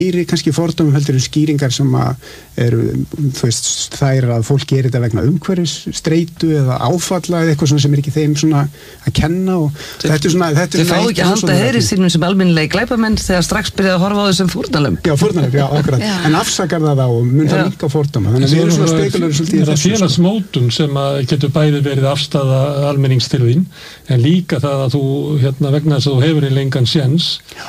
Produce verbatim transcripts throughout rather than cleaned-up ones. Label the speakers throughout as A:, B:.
A: meiri kannski fordómum heldur en skýringar sem að eru, þú veist, það er að fólk gerir þetta vegna umhverfisstreitu eða áfalla eða eitthvað svona sem er ekki þeim svona að kenna og
B: Þe,
A: þetta er svona þetta
B: er Þið fá ekki að halda heyri sínum sem almennilegi glæpamenn þegar strax byrjaði að horfa á þessum fórnarlömb.
A: Já, fórnarlömb, já, akkurat. Já. En afsakar það þá og mun það líka fordóma. Þannig að við erum svona spekulur svolítið í þessu.
C: Það er félagsmótun sem að getur bæði verið afstaða almennings til þín, en líka það að þú, hérna, vegna þess að þú hefur í lengan séns,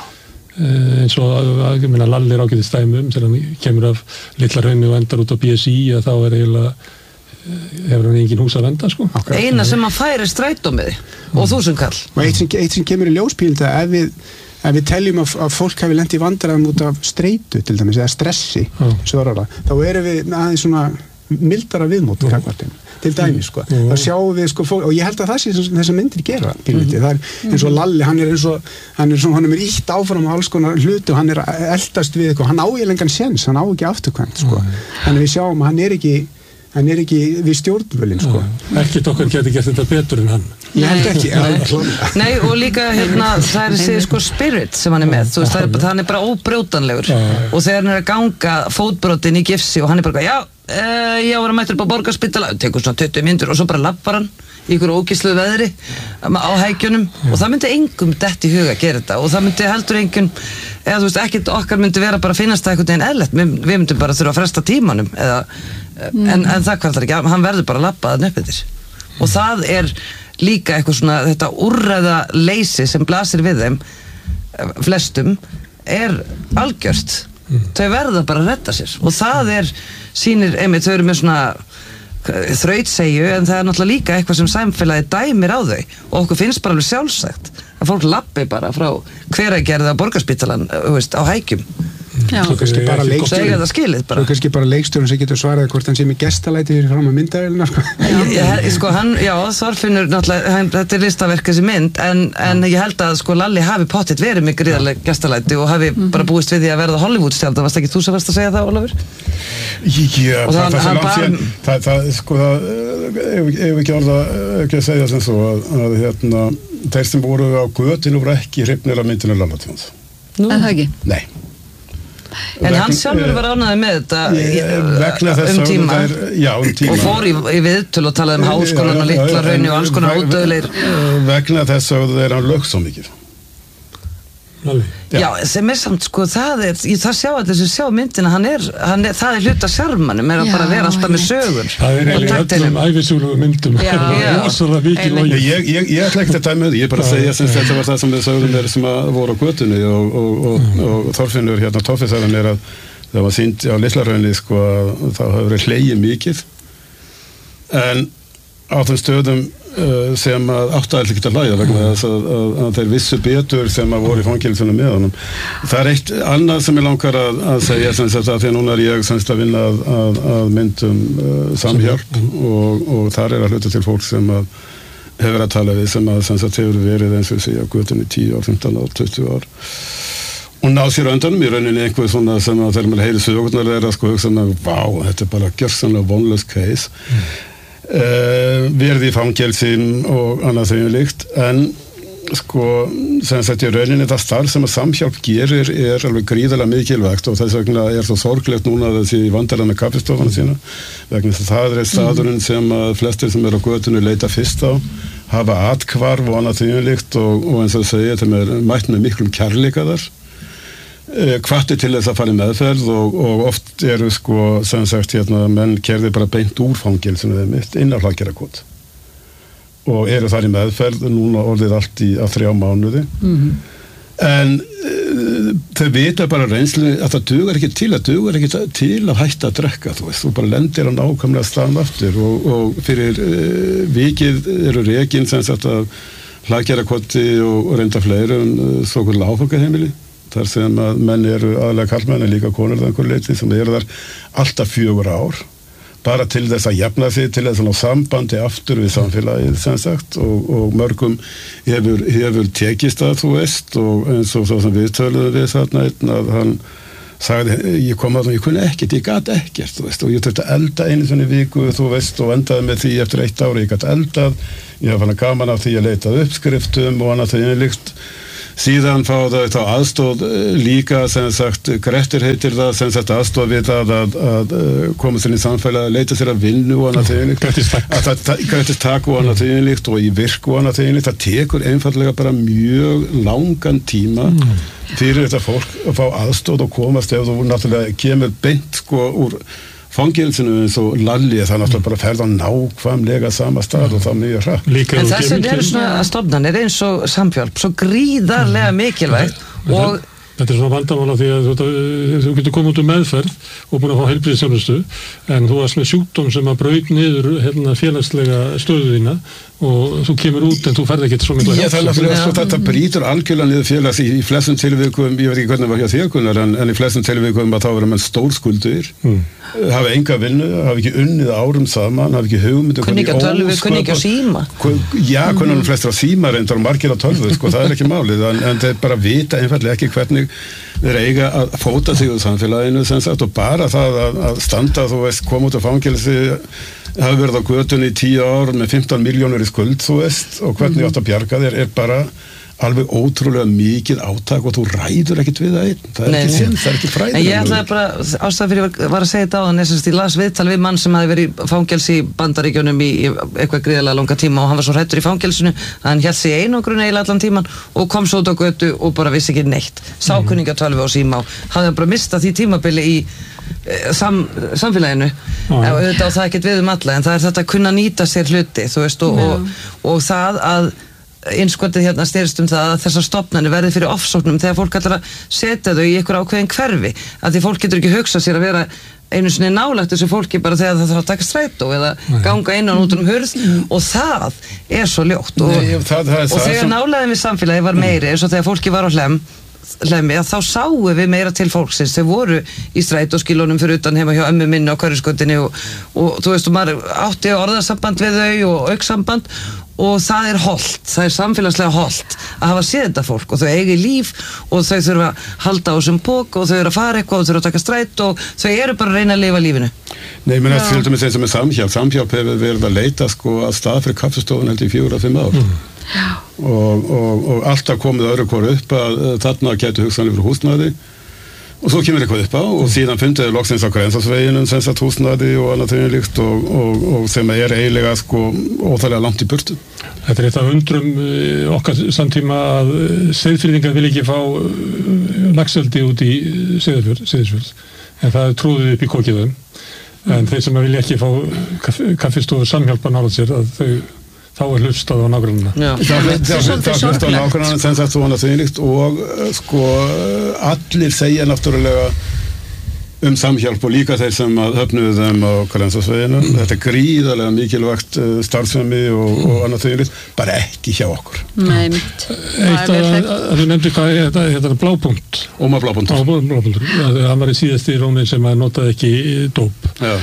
C: eins og, ég meina, Lalli er ágætið stæmum, þegar hann kemur af Litla-Hrauni og endar út á B S I, að þá er eiginlega hefur hann engin hús að venda, sko.
B: Eina sem að færi strætómiði og þúsund kall.
A: Og eitt sem, eitt sem kemur í ljóspílda, ef við ef við teljum að, að fólk hafi lent í vandræðum út af streitu til dæmis, eða stressi, mm. svörara, þá erum við aðeins svona mildara viðmót mm. til dæmis, sko. Mm. Þá sjáum við, sko, fólk, og ég held að það sé þessar myndir gera, pínlítið. Mm. Það er eins og Lalli, hann er eins og, hann er svona, hann er ítt áfram á alls konar hluti og hann er eldast við eitthvað, hann á í lengan séns, hann á ekki afturkvæmt, sko. Mm. Þannig við sjáum að hann er ekki hann er ekki við stjórnvölinn, sko.
C: Ekkert okkar geti gert þetta betur en hann.
A: Ég held ekki.
B: Nei, Nei og líka hérna, það er þessi sko spirit sem hann er með, þú veist, það er, hann er bara óbrjótanlegur og þegar hann er að ganga fótbrotin í gifsi og hann er bara, já, uh, ég var að mæta upp á Borgarspítala, tekur svona tuttugu mínútur og svo bara lappar hann í ykkur ógisluðu veðri á hækjunum og það myndi engum dett í huga að gera þetta og það myndi heldur engum, eða þú veist, ekkert okkar myndi vera bara að finnast það einhvern veginn eðlilegt, við, við myndum bara þurfa að fresta tímanum eða, mm. en, en það kvartar ekki, hann verður bara að labba það nöppið og það er líka eitthvað svona, þetta úrræða leysi sem blasir við þeim flestum er algjört, mm. þau verða bara að redda sér og það er, sýnir einmitt, þau eru með svona þrautsegju en það er náttúrulega líka eitthvað sem samfélagi dæmir á þau og okkur finnst bara alveg sjálfsagt að fólk labbi bara frá Hveragerði á Borgarspítalan, þú veist, á hækjum.
A: Já. Svo kannski bara leikstjórinn
B: bara.
A: Svo kannski bara leikstjórinn sem getur svarað hvort hann sé með gestalæti fyrir fram að myndavelina, sko.
B: Já, sko hann, já, Þorfinnur náttúrulega, hann, þetta er listaverk þessi mynd, en, en ég held að sko Lalli hafi pottitt verið með gríðarleg gestalæti og hafi mm. bara búist við því að verða Hollywoodstjálf, það varst ekki þú sem varst að segja það, Ólafur?
D: Já, það, það, það, það, það, það, sko, það, ef, ef ekki orða, ekki að segja sem svo að, að hérna, þeir sem voru á götinu voru ekki hrifnir af myndinu Lallatjóns.
E: Nú, en það ekki?
D: Nei.
B: En hann sjálfur var ánægður með þetta
D: um
B: tíma,
D: er, já, um tíma
B: og fór í, í viðtöl og talaði um háskólan og Litla-Hrauni og alls konar ódöðlegir
D: vegna þess að það er hann lög svo mikið.
B: Já, sem er samt sko, það er, ég það sjá að þessu sjá myndina, hann er, hann er það er hluta sjálfmannum, er að bara vera alltaf með sögur.
C: Það er eiginlega öllum ævisögulegu myndum, rosalega mikið og
D: ég, ég, ég ætla ekki að dæma þau, ég er bara að segja sem þetta var það sem við sögum er sem að voru á götunni og, og, og, og Þorfinnur hérna Tófisæðan er að það var sýnt á Litla-Hrauni sko að það hafi verið hlegið mikið en á þeim stöðum uh, sem að áttaði ekki að hlæja vegna þess að, að, að þeir vissu betur sem að voru í fangelsinu með honum. Það er eitt annað sem ég langar að, að segja sem sagt að því að núna er ég semst að vinna að, að, að myndum uh, samhjálp og, og þar er að hluta til fólk sem að hefur að tala við sem að semst að hefur verið eins og segja götunni tíu ár, fimmtán ár, tuttugu ár og ná sér öndanum í rauninni einhver svona sem að þegar maður heyri sögurnar er að sko hugsa með, vá, þetta er bara gjörsamlega vonlaus case mm. Uh, verði í fangelsin og annað þegar líkt en sko sem sagt í rauninni það starf sem að samhjálp gerir er alveg gríðarlega mikilvægt og þess vegna er svo sorglegt núna þessi vandarar með kaffistofana sína vegna þess að það er staðurinn sem að flestir sem er á götunni leita fyrst á hafa atkvarf og annað þegar líkt og, og eins og segja þetta er mætt með miklum kærleika þar hvatti til þess að fara í meðferð og, og oft eru sko sem sagt hérna menn kerði bara beint úr fangelsinu þeim mitt inn á Hlaðgerðarkot og eru þar í meðferð núna orðið allt í að þrjá mánuði mm-hmm. en uh, þau vita bara reynslu að það dugar ekki til að dugar ekki til að hætta að drekka þú veist, þú bara lendir á nákvæmlega staðan aftur og, og fyrir uh, vikið eru rekin sem sagt að Hlaðgerðarkoti og, og reynda fleiri um uh, svokuð lágfólkaheimili þar sem að menn eru aðlega karlmenn en líka konur það einhver leiti sem eru þar alltaf fjögur ár bara til þess að jafna sig til þess að ná sambandi aftur við samfélagið sem sagt og, og mörgum hefur, hefur tekist að þú veist og eins og svo sem við töluðum við þarna einn að hann sagði ég kom að það, ég kunni ekkert, ég gat ekkert þú veist og ég þurfti að elda einu svona viku þú veist og endaði með því eftir eitt ári ég gat eldað, ég hafði gaman af því að leita uppskriftum og annað þegar ég líkt síðan fá það þá aðstóð líka sem sagt, Grettir heitir það sem sagt aðstóð við það að, að, að komast inn í samfélagi, að leita sér að vinnu og annað þeginlíkt, Grettis takk og annað þeginlíkt og í virk og annað þeginlíkt, það tekur einfallega bara mjög langan tíma fyrir þetta fólk að fá aðstóð og komast ef þú náttúrulega kemur beint sko úr fangelsinu eins og Lalli, það náttúrulega bara ferða nákvæmlega sama stað og það mjög hratt.
B: En þess að eru svona stofnanir eins og Samhjálp svo gríðarlega mikilvægt og
C: þetta er svona vandamála því að þú, þú getur komið út um meðferð og búin að fá heilbrigðisþjónustu en þú varst með sjúkdóm sem að braut niður hérna, félagslega stöðu þína og þú kemur út en þú ferð ekki svo mikla
D: hjálp. Já, það er náttúrulega svo þetta brýtur algjörlega niður félags í, í flestum tilvikum, ég veit ekki hvernig það var hjá þér Gunnar, en, en í flestum tilvikum að þá vera menn stórskuldur, mm. hafa enga vinnu, hafa ekki unnið árum saman, hafa ekki hugmyndu,
B: kunni ekki á tölvu, kunni ekki á síma.
D: Já, kunni mm. flestir á síma reyndar og margir á tölvu, sko, það er ekki málið, en, en þeir bara vita einfallega ekki hvernig þeir eiga að fóta sig úr samfélaginu sem sagt og bara það að, að standa, þú veist, koma út á fangelsi hafa verið á götunni í tíu ár með fimmtán milljónir í skuld, þú veist, og hvernig mm. átt að bjarga þér er bara alveg ótrúlega mikið átak og þú ræður ekkert við það einn, það er nei, ekki sinn, það er ekki fræðin.
B: En ég ætlaði bara, ástæða fyrir ég var að segja þetta á þann, þess að ég las viðtal við mann sem hafi verið í fangelsi í Bandaríkjunum í, í eitthvað gríðarlega langa tíma og hann var svo hræddur í fangelsinu að hann hélt sig í einangrun eiginlega allan tíman og kom svo út á götu og bara vissi ekki neitt, sá kunningatölvu og síma og hafði bara mistað því tímabili í Sam, samfélaginu ah. auðvitað og það ekkert við um alla en það er þetta að kunna nýta sér hluti þú veist og, og, og það að innskotið hérna styrst um það að þessar stofnanir verði fyrir ofsóknum þegar fólk ætlar að setja þau í einhver ákveðin hverfi að því fólk getur ekki hugsað sér að vera einu sinni nálægt þessu fólki bara þegar það þarf að taka strætó eða Nei. ganga inn og út um hurð mm. og það er svo ljótt og, Nei, það, það og þegar sem... nálæðin við samfélagi var meiri eins og þegar fólki var á hlem Lemmi, að þá sáum við meira til fólksins þau voru í strætóskílunum fyrir utan heima hjá ömmu minni á Hverfisgötunni og, og þú veist, og maður átti orðasamband við þau og auksamband og það er hollt, það er samfélagslega hollt að hafa séð þetta fólk og þau eigi líf og þau þurfa að halda á þessum pók og þau eru að fara eitthvað og þau þurfa að taka strætó og þau eru bara að reyna að lifa lífinu.
D: Nei, menn að fylgdum við sem er samhjálp samhjálp hefur verið að leita sko að stað fyrir kaffistofun held í fjóra, fimm ár mm. og, og, og alltaf komið öðru hvort upp að þarna getur hugsanlega fyrir húsnæði og svo kemur eitthvað upp á og síðan funduði loksins á Grensásveginum sem sagt húsnæði og annað þegar líkt og, og, og sem er eiginlega sko óþægilega langt í burtu.
C: Þetta er eitt af undrum okkar samtíma að Seyðfirðingar vil ekki fá laxeldi út í Seyðisfjörð en það trúði upp í kokiðum en þeir sem vilja ekki fá kaffistofur samhjálpa nálægt sér að þau þá er hlustað á nágrannina.
D: Það er hlustað á nágrannina sem sagt svona þýnlíkt og sko allir segja náttúrulega um samhjálp og líka þeir sem höfnuðu þeim á Grensásveginum. Mm. Þetta er gríðarlega mikilvægt starfsemi og, og annað þýnlíkt, bara ekki hjá okkur.
E: Nei, mitt.
C: Eitt að, að þú nefndi hvað þetta, þetta er blápunkt.
D: Ómar blápunktur.
C: Ómar blápunktur. Það var í síðasti rónin sem að notaði ekki dóp. Já.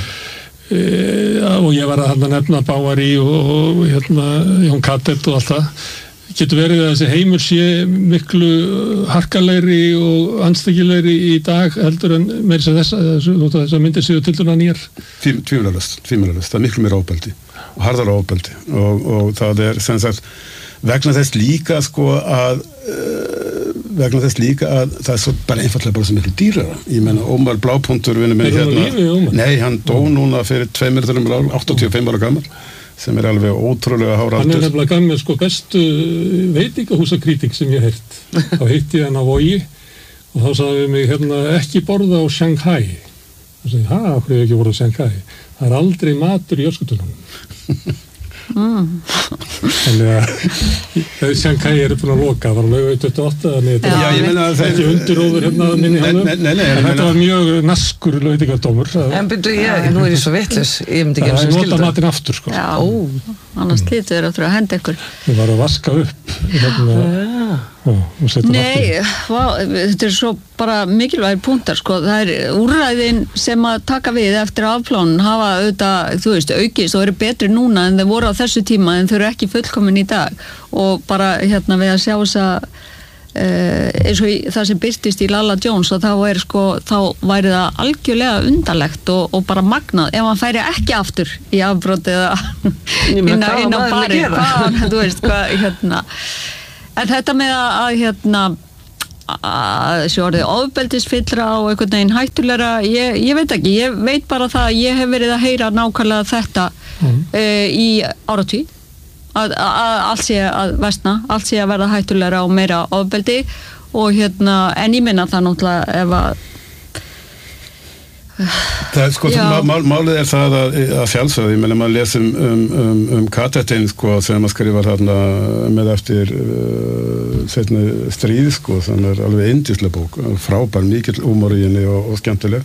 C: Uh, og ég var að hann að nefna Báari og, og hérna Jón Kattert og allt það getur verið að þessi heimur sé miklu harkalegri og anstökilegri í dag heldur en meira sem þess að þess að myndir séu til dæna nýjar
D: tvímælalust, tvímælalust, það er miklu meira ofbeldi og harðara ofbeldi og, og það er sem sagt vegna þess líka sko að uh, vegna þess líka að það er svo bara einfallega bara svo miklu dýrara. Ég meina Ómar Blápunktur vinur minn hérna. Lífi, nei, hann dó núna fyrir tveimur þrjum áttatíu og fimm ára gammal sem er alveg ótrúlega hár aldur.
C: Hann er nefnilega gammal sko bestu veitingahúsakritik sem ég heirt. Þá heitti hann á Vogi og þá sagði við mig hérna ekki borða á Shanghai. Það sagði, hæ, okkur er ekki borða á Shanghai. Það er aldrei matur í öskutunum. Mm. Þannig að Shanghai er búin að loka var lögu tuttugu og átta þannig að þetta er ekki undiróður hérna minni hálfum en þetta var mjög naskur veitingardómur
B: en byrju ég, nú er ég svo vitlaus ég myndi ekki
C: að sem skildur það er nota matinn aftur sko
E: já, ó, annars lítið er að henda ykkur
C: ég var að vaska upp hérna Ó,
E: Nei, vá, þetta er svo bara mikilvægir punktar sko, það er úrræðin sem að taka við eftir afplánun hafa auðvitað, þú veist, aukist og eru betri núna en þau voru á þessu tíma en þau eru ekki fullkomin í dag og bara hérna við að sjá þess að uh, eins og í, það sem birtist í Lalla Jones og þá er sko, þá væri það algjörlega undarlegt og, og bara magnað ef hann færi ekki aftur í afbrot eða inn á bari, hvað, þú veist, hvað, hérna En þetta með að, að hérna að þessi orðið ofbeldisfyllra og einhvern veginn hættulegra, ég, ég veit ekki, ég veit bara það að ég hef verið að heyra nákvæmlega þetta mm. uh, í áratví að, að allt sé að versna, allt sé að verða hættulegra og meira ofbeldi og hérna, en ég minna það náttúrulega ef að
D: Það, sko, mál, málið er það að, að sjálfsögðu, ég meina maður lesum um, um, um Katetin sko, sem maður skrifar þarna með eftir uh, setni stríð sko, sem er alveg yndisleg bók, frábær, mikill húmor í henni og, og skemmtileg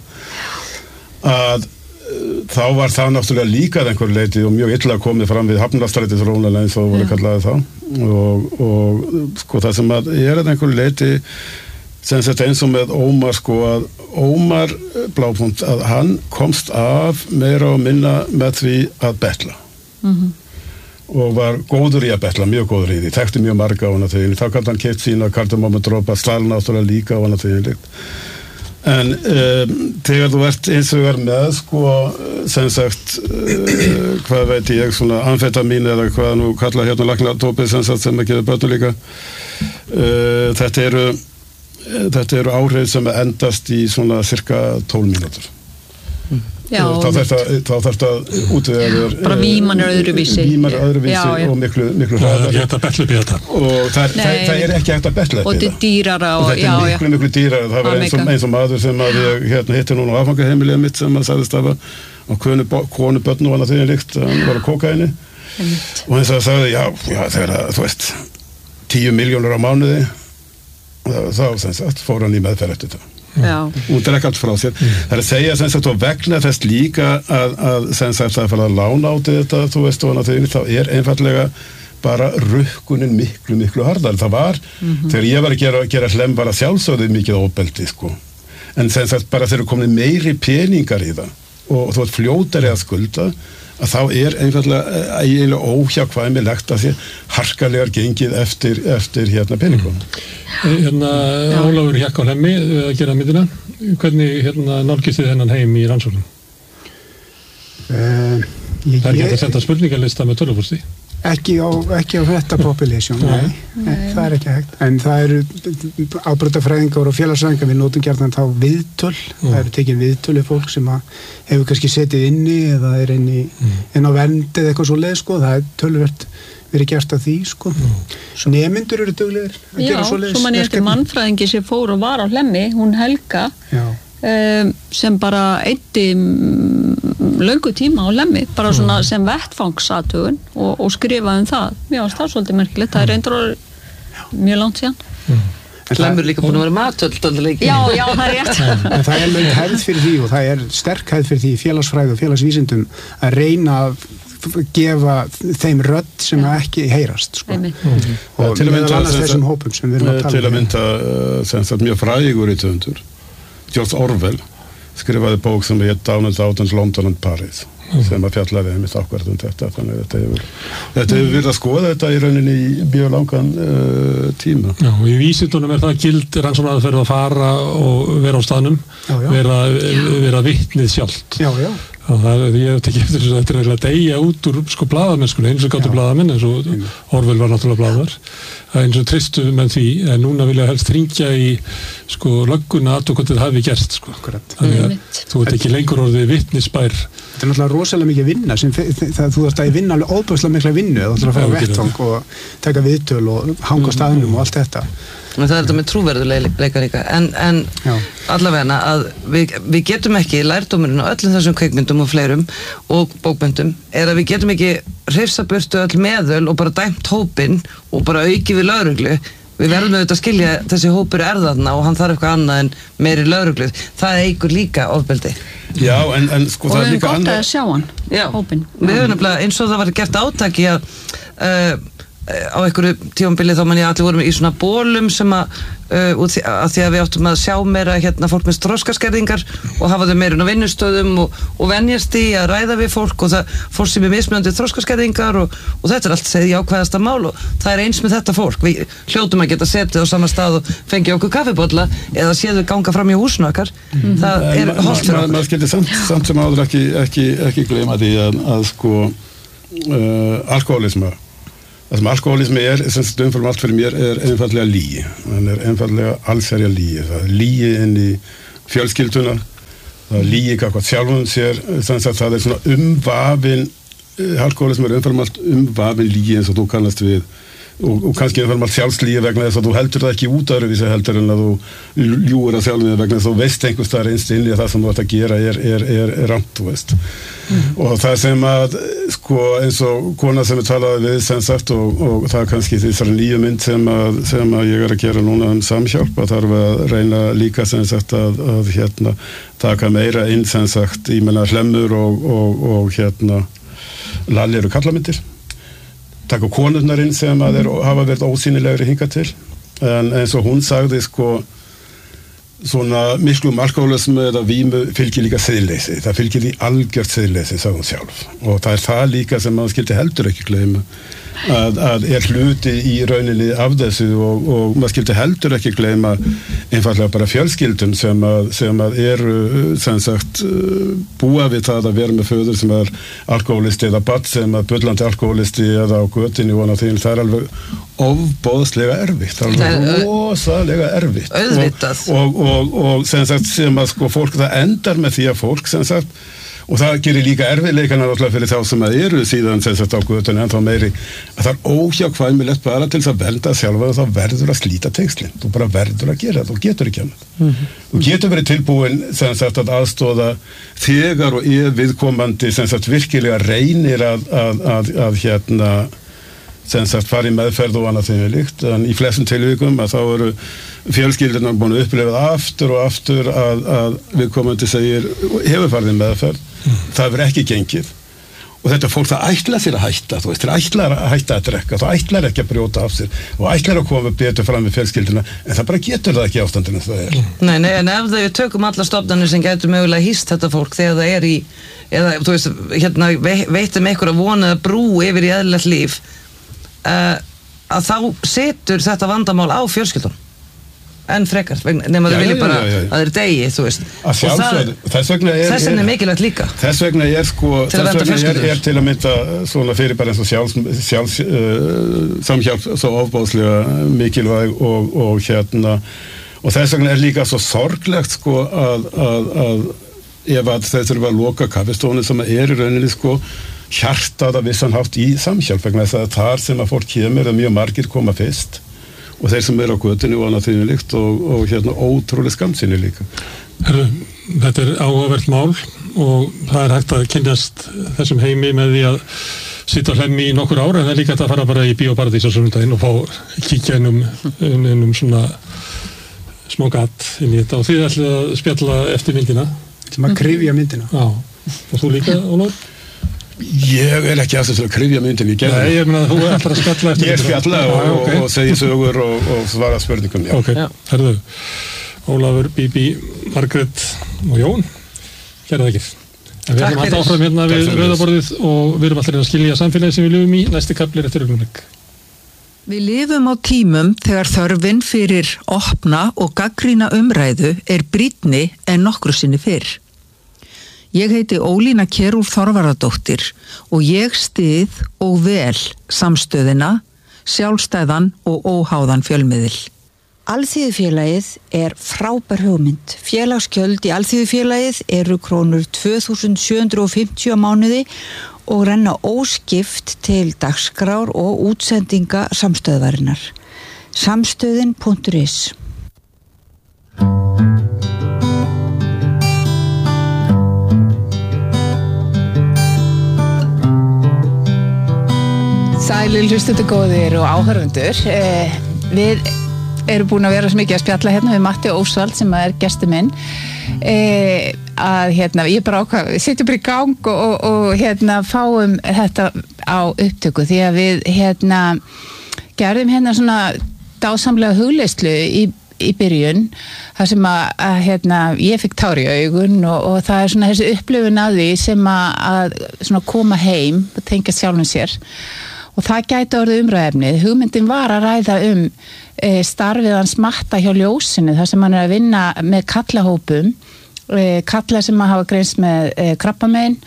D: að uh, þá var það náttúrulega líka að einhver leiti og mjög illa komið fram við Hafnarstrætisrónana eins og voru kallaði þá og, og sko það sem að er að einhver leiti sem þetta eins og með Ómar sko að Ómar Blápunkt að hann komst af meira og minna með því að betla mm-hmm. og var góður í að betla, mjög góður í því, þekkti mjög marga á hana þegar, þá kannt hann keypt sína kardamóma dropa, stal náttúrulega líka á hana þegar en um, þegar þú ert eins og er með sko sem sagt uh, hvað veit ég, svona amfetamin eða hvað nú kalla hérna lagnatópið sem sagt sem ekki er bötu líka uh, þetta eru Þetta eru áhrif sem endast í svona cirka tólf mínútur.
E: Já,
D: þá þarf þetta útvegar
E: bara víman er öðruvísi
D: víman er öðruvísi já, já. og miklu, miklu
C: hraðar. Það er ekki hægt að betla upp í þetta.
D: Og það, það, það er ekki hægt að betla upp í þetta.
E: Og þetta er dýrara. Og,
D: og þetta er
E: já,
D: miklu, miklu dýrara. Það var eins og, eins og maður sem að ég hérna, hitti núna á affangaheimilið mitt sem að sagðist að var konu, konu börn og hana þegar líkt, hann var á kókaini. Og eins og það sagði, já, já þegar þú veist, tíu milljónur á mánuði þá sem sagt fór hann í meðferð eftir þetta og drekk allt frá sér mm. það er að segja sem sagt og vegna þess líka að, að sem sagt það fara að lána áti þetta þú veist og þegar þá er einfallega bara rukkunin miklu miklu hardar það var mm-hmm. þegar ég var að gera, gera hlem bara sjálfsögðu mikið óbeldi sko en sem sagt bara þegar komið meiri peningar í það og þú ert fljótari að skulda að þá er einfallega eiginlega óhjákvæmilegt að því harkalegar gengið eftir, eftir hérna peningum.
C: Mm. Hérna Ólafur Hjakk á Hlemmi að gera myndina. Hvernig hérna nálgist þið þennan heim í rannsóknum? Uh, ég, það er ekki hægt að senda spurningalista með tölvupústi?
A: Ekki á, ekki á þetta population, nei. nei. Það er ekki hægt. En það eru afbrotafræðingar og félagsfræðingar við notum gjarnan þá viðtöl. Mm. Það eru tekin viðtöl af fólk sem hefur kannski setið inni eða er inni mm. inn á vernd eða eitthvað svo leið, sko. Það er töluvert verið gert af því, sko. Mm. Nemyndur eru duglegir að
E: Já,
A: gera svo leið.
E: Já, svo mann er eftir mannfræðingi sem fór og var á Hlemmi, hún Helga, um, sem bara eyddi löngu tíma á Hlemmi, bara svona sem vettfangsathugun og, og skrifaði um það. Mér varst það svolítið merkilegt, það er reyndur mjög langt síðan.
B: Mm. Hlemmur líka búin að vera matöld leikir.
E: Já, já, það er rétt.
A: En það er löng hefð fyrir því og það er sterk hefð fyrir því í félagsfræði og félagsvísindum að reyna að gefa þeim rödd sem ja. ekki heyrast sko. mm. og
D: til að mynda
A: þessum hópum sem við erum að tala
D: til að mynda uh, mjög frægur í töndur George Orwell skrifaði bók sem heit Downland Outlands London and Paris mm. sem að fjallaði einmitt ákvært um þetta þannig að þetta hefur þetta hefur verið að skoða þetta í rauninni í mjög langan uh, tíma.
C: Já, og í vísindunum er það gild rannsóknaraðferð að fara og vera á staðnum já, já. vera, vera vitnið sjálft.
A: Já, já.
C: Það er, ég hef ekki eftir þess að þetta er að deyja út úr sko blaðamennskunni, eins og gáttu blaðamenn eins og Orwell var náttúrulega blaðar eins og tristu með því en núna vilja helst hringja í sko lögguna að og hvað þetta hafi gerst sko þannig að þú ert ekki lengur orðið vitnisbær.
A: Þetta er náttúrulega rosalega mikið vinna sem það þú þarft að vinna alveg óbúðslega mikla vinnu þú þarft að fara á vettvang og taka viðtöl og hanga á staðnum og allt þetta.
B: En það er þetta með trúverðuleika líka en, en allavega að við, við getum ekki lærdómurinn á öllum þessum kveikmyndum og fleirum og bókmyndum er að við getum ekki hrifsa burtu öll meðöl og bara dæmt hópinn og bara auki við lögreglu við verðum auðvitað að skilja þessi hópur er þarna og hann þarf eitthvað annað en meiri lögreglu það eigur líka ofbeldi.
D: Já en, en sko
E: og
D: það er líka
E: annað og við erum gott að sjá hann,
B: Já,
E: hópinn
B: við höfum nefnilega eins og það var gert átaki að uh, á einhverju tímabili þá mann ég allir vorum í svona bólum sem að, uh, því, að því að við áttum að sjá meira hérna fólk með þroskaskerðingar og hafa þau meira á vinnustöðum og, og venjast í að ræða við fólk og það fólk sem er mismunandi þroskaskerðingar og, og þetta er allt segið jákvæðasta mál og það er eins með þetta fólk við hljótum að geta setið á sama stað og fengið okkur kaffibolla eða séðu ganga fram í húsinu okkar mm. það er hollt fyrir okkur.
D: Maður skildi samt, samt sem áður ekki, ekki, ekki gleyma því að, að sko uh, alkoholisma það sem alkoholismi er, sem umfram allt fyrir mér, er einfallega lygi. Hann er einfallega allsherjar lygi. Það er lygi inn í fjölskylduna, það er lygi gagnvart sjálfum sér, þannig að það er svona umvafin, alkoholismi er umfram allt umvafin lygi eins og þú kannast við, og, og kannski umfram allt sjálfslýgi vegna þess að þú heldur það ekki út öðruvísi heldur en að þú ljúgur að sjálfum þig vegna þess að þú veist einhvers staðar innst inni að það sem þú ert að gera er, er, er, er rangt, þú veist. Mm. Og það sem að, sko, eins og kona sem við talaði við sem sagt og, og það er kannski þessari nýju mynd sem að, sem að ég er að gera núna um samhjálp, að þarf að reyna líka sem sagt að, að hérna taka meira inn sem sagt, ég menna Hlemmur og, og, og hérna Lalli eru kallamyndir, taka konurnar inn sem að þeir hafa verið ósýnilegri hingað til, en eins og hún sagði, sko, svona miklum alkoholismu eða vímu fylgir líka siðleysi, það fylgir því algjört siðleysi, sagði hún sjálf, og það er það líka sem maður skildi heldur ekki gleyma að, að er hluti í rauninni af þessu og, og maður skildi heldur ekki gleyma einfallega bara fjölskyldun sem að, sem að eru sem sagt búa við það að vera með föður sem er alkoholisti eða barn sem er bullandi alkoholisti eða á götinni og annað því, það er alveg ofboðslega erfitt, alveg rosalega erfitt
B: auðvitað
D: og, og, og, og sem sagt sem að sko fólk, það endar með því að fólk sem sagt, og það gerir líka erfiðleikana alltaf fyrir þá sem að eru síðan sem sagt á götunni en þá meiri, að það er óhjákvæmilegt bara til þess að vernda sjálfa og þá verður að slíta tengslin, þú bara verður að gera það, þú getur ekki annað mm-hmm. þú getur verið tilbúin sem sagt að aðstóða þegar og ef viðkomandi sem sagt virkilega reynir að, að, að, að hérna sem sagt fara í meðferð og annað þeim við líkt, en í flestum tilvíkum að þá eru fjölskyldunar búin að upplifa það aftur og aftur að, að viðkomandi segir hefur farið í meðferð, mm. það verður ekki gengið og þetta fólk það ætlar sér að hætta, þú veist, það ætlar að hætta að drekka, það ætlar ekki að brjóta af sér og ætlar að koma betur fram við fjölskylduna en það bara getur það ekki ástandinu það er.
B: Nei, nei, en ef þau tökum alla stofnanir sem getur mögulega hýst þetta fólk þegar það er í, eða þú veist, hérna veitum einhverja vonaða brú yfir í eðlilegt líf Uh, að þá setur þetta vandamál á fjölskyldun en frekar, nema þau vilja bara já, já, já. að þeir degi, þú veist
D: að sjálfsögðu, þess vegna er
B: þess vegna er mikilvægt líka
D: þess vegna er sko, þess vegna er, er til að mynda svona fyrir bara eins og sjálfs, sjálfs uh, samhjálp svo ofbáðslega mikilvæg og, og hérna og þess vegna er líka svo sorglegt sko að, að, að ef að þeir þurfa að loka kaffestofunni sem er í rauninni sko hjartað að vissan hátt í samhjálp vegna þess að þar sem að fólk kemur að mjög margir koma fyrst og þeir sem eru á götunni og annað því líkt og, og hérna ótrúlega skamsinni líka.
C: Herru, þetta er áhugavert mál og það er hægt að kynnast þessum heimi með því að sitja hlemmi í nokkur ára en það er líka hægt að fara bara í Bíóparadís á sunnudaginn og fá kíkja inn um, inn um svona smá gatt inn í þetta og þið ætlið að spjalla eftir myndina.
A: Sem að kryfja myndina.
C: Já, og þú líka, Ólafur?
D: Ég er ekki aðeins til að kryfja myndin í gerðin.
C: Nei, ég meina að þú ætlar að spjalla eftir
D: Ég spjalla og, ah, okay. og segja sögur og, og svara spurningum. Já.
C: Ok, herðu, Ólafur, Bíbí, Margrét og Jón, gerðu það ekki. En við erum alltaf áfram hérna við rauðaborðið og við erum alltaf að skilja samfélagi sem við lifum í, næsti kaplir eftir augnablik.
F: Við lifum á tímum þegar þörfin fyrir opna og gagnrýna umræðu er brýnni en nokkru sinni fyrr. Ég heiti Ólína Kjerúlf Þorvarðardóttir og ég styð og vel samstöðina, sjálfstæðan og óháðan fjölmiðil.
G: Alþýðufélagið er frábær hugmynd. Félagsgjöld í Alþýðufélagið eru krónur tvö þúsund sjö hundruð fimmtíu á mánuði og renna óskipt til dagskrár og útsendinga samstöðvarinnar. Samstöðin punktur is
H: Sælir hlustendur góðir og áhörfundur. Eh, við erum búin að vera svo mikið að spjalla hérna við Matti Ósvald sem er gestur minn. Eh, að hérna, ég bara ákvað, við setjum bara í gang og, og, og hérna fáum þetta á upptöku því að við hérna gerðum hérna svona dásamlega hugleyslu í, í byrjun þar sem að, að hérna ég fikk tár í augun og, og það er svona þessi upplifun að því sem að, að svona koma heim og tengja sjálfum sér. Og það gæti orðið umræðefnið. Hugmyndin var að ræða um e, starfið hans Matta hjá Ljósinu, þar sem hann er að vinna með kallahópum, e, kalla sem að hafa greinst með e, krabbamein,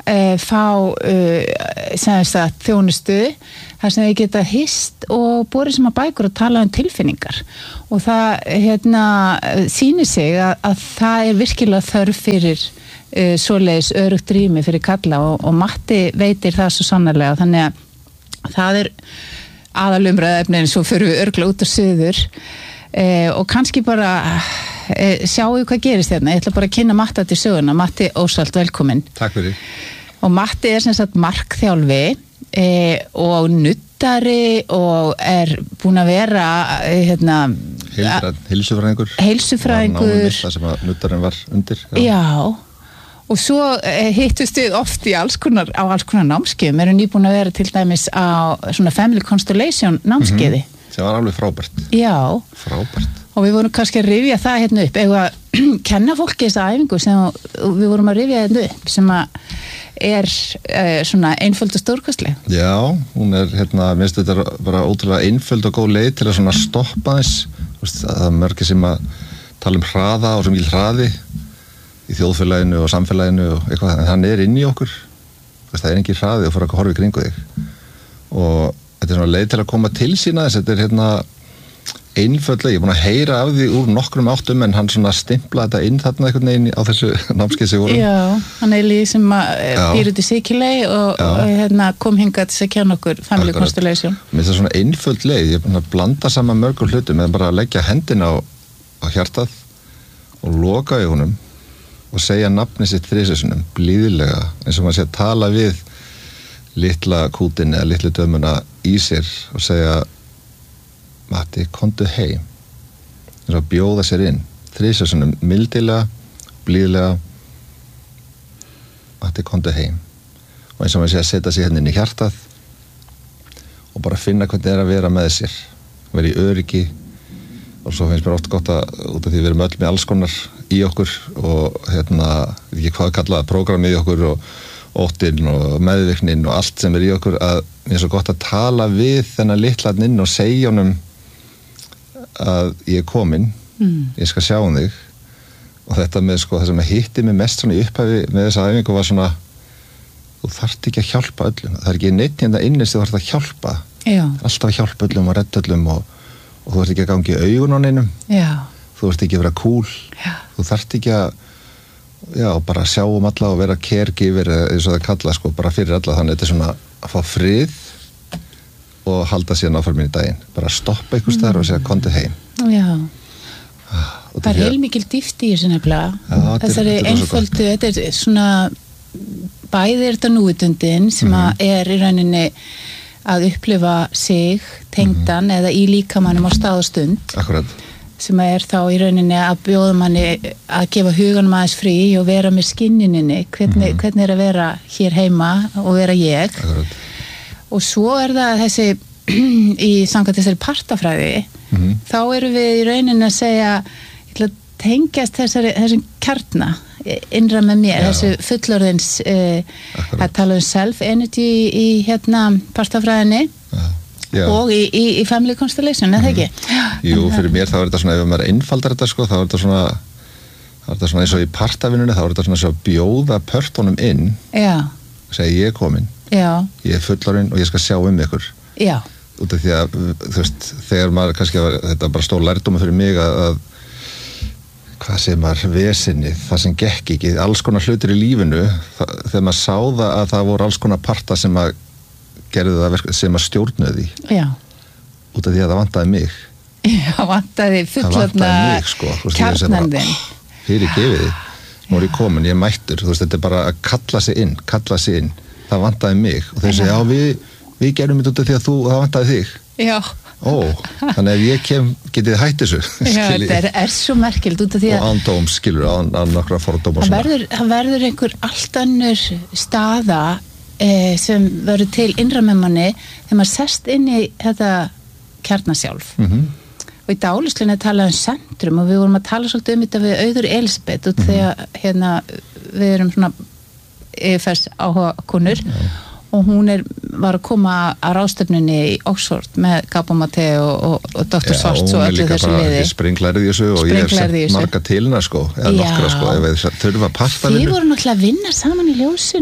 H: uh, fá uh, sem sagt þjónustu þar sem þau geta hist og borið sem að bækur og tala um tilfinningar og það hérna sýnir sig að, að það er virkilega þörf fyrir uh, svoleiðis örugt rými fyrir kalla og, og Matti veitir það svo sannarlega þannig að það er aðalumræðefni en svo fyrir við örgla út á suður uh, og kannski bara uh, sjáu hvað gerist hérna, ég ætla bara að kynna Matti til söguna, Matti Ósvald, velkomin.
I: Takk fyrir. Og
H: Matti er sem sagt markþjálfi E, og nuttari og er búin að vera e, hérna
I: heilsufræðingur
H: heilsufræðingur
I: það sem að nuttarinn var undir
H: já, já. Og svo e, hittust við oft í alls konar, á alls konar námskeiðum erum nýbúin að vera til dæmis á svona Family Constellation námskeiði
I: mm-hmm. sem var alveg frábært
H: já,
I: frábært
H: og við vorum kannski að rifja það hérna upp eða kenna fólki þessa æfingu sem við vorum að rifja hérna upp sem að er uh, svona einföld og stórkostleg.
I: Já, hún er hérna, minnst þetta bara ótrúlega einföld og góð leið til að svona stoppa þess það er mörgir sem að tala um hraða og sem vil hraði í þjóðfélaginu og samfélaginu og eitthvað, en hann er inn í okkur það er engin hraði og fara að horfa í kringu þig og þetta er svona leið til að koma til sína þess, þetta er hérna einföldlega, ég er búin að heyra af því úr nokkrum áttum en hann svona stimplaði þetta inn þarna einhvern veginn á þessu námskeið sem vorum.
H: Já, hann er líð sem býr út í Sikiley og, og hérna, kom hingað til að kjanna okkur Family Akkurat. Constellation.
I: Mér finnst það svona einföld leið, ég er búin að blanda saman mörgum hlutum með bara að leggja hendina á, á hjartað og loka í honum og segja nafni sitt þrisvarsinnum, blíðilega, eins og maður sé að tala við litla kútin eða litlu dömuna í sér og segja Matti, komdu heim þess að bjóða sér inn þrisvarsinnum, mildilega, blíðlega Matti, komdu heim og eins og maður sé að setja sér hérna inn í hjartað og bara finna hvernig það er að vera með sér vera í öryggi og svo finnst mér oft gott að út af því við erum öll með alls konar í okkur og hérna, við ekki hvað kallaða prógramið í okkur og óttinn og meðvirknin og allt sem er í okkur að mér er svo gott að tala við þennan litlarn inn og segja honum að ég er komin mm. ég skal sjá um þig og þetta með sko það sem hitti mig mest svona í upphæfi með þessa æfingu var svona þú þarft ekki að hjálpa öllum það er ekki neitt hérna inni sem þú þarft að hjálpa
H: Já.
I: alltaf að hjálpa öllum og redda öllum og, og þú þarft ekki að gangi í augun á neinum
H: Já.
I: þú þarft ekki að vera cool
H: Já.
I: þú þarft ekki að já, bara sjá um alla og vera caregiver eins og það kalla sko bara fyrir alla þannig þetta er svona að fá frið og halda síðan áfram inn í daginn bara stoppa einhvers staðar og segja komdu heim
H: Já
I: ah,
H: það er heilmikil dýft í þessu nefnilega þessari einföldu þetta er svona bæði er þetta núvitundin sem mm-hmm. að er í rauninni að upplifa sig tengdan mm-hmm. eða í líkamannum á stað og stund
I: Akkurat
H: sem er þá í rauninni að bjóða manni að gefa huganum aðeins frí og vera með skinnininni hvernig, mm-hmm. hvernig er að vera hér heima og vera ég
I: Akkurat
H: og svo er það þessi í samkvæmt þessari partafræði mm-hmm. þá erum við í rauninni að segja ég ætla að tengjast þessari, þessum kjarna innra með mér, Já. Þessu fullorðins uh, að tala um self-energy í hérna partafræðinni Já. Og í, í, í Family Constellation, eða mm-hmm. ekki?
I: Jú, fyrir mér þá er þetta svona, ef maður einfaldar þetta sko, þá er þetta svona þá er þetta svona eins og í partavinnunni, þá er þetta svona svo að bjóða pörtunum inn
H: Já.
I: Segja ég er komin
H: Já.
I: Ég er fullorinn og ég skal sjá um ykkur
H: Já.
I: Út af því að þú veist, þegar maður kannski var, þetta bara stóð lærdóma fyrir mig að, að hvað segir maður, vesinni það sem gekk ekki, alls konar hlutir í lífinu það, þegar maður sá það að það voru alls konar parta sem að gerðu það sem að stjórnuði
H: Já.
I: Út af því að það vantaði mig
H: Já, vantaði fullorðna
I: sko,
H: kjarnandinn
I: fyrir gefið þið, nú er ég komin, ég er mættur þú veist, þetta er bara að kalla sig inn kalla sig inn það vantaði mig og þeir segja, já við, við gerum þetta út af því að þú, það vantaði þig
H: Já
I: Ó, þannig ef ég kem, getið hætt þessu
H: Já, þetta er, er svo merkild út af því að
I: og andóm, skilur, án, án nokkra fordóma
H: það verður, það verður einhver allt önnur staða eh, sem verður til innra með manni þegar maður sest inn í þetta kjarnasjálf
I: mm-hmm.
H: og í dálislunni að tala um centrum og við vorum að tala svolítið um þetta við Auður Elisabeth út mm-hmm. þegar hérna, við erum svona yfirfærs áhuga kunnur og hún er, var að koma að ráðstöfnunni í Oxford með Gabo Matteo og, og doktor Svarts og öllu þessu liði.
I: Já, hún er líka bara springlærið í þessu og ég hef sett marga til hana sko, eða nokkra sko, ef við þurfa að parta vinnu.
H: Þið voru náttúrulega að vinna saman í ljósinu.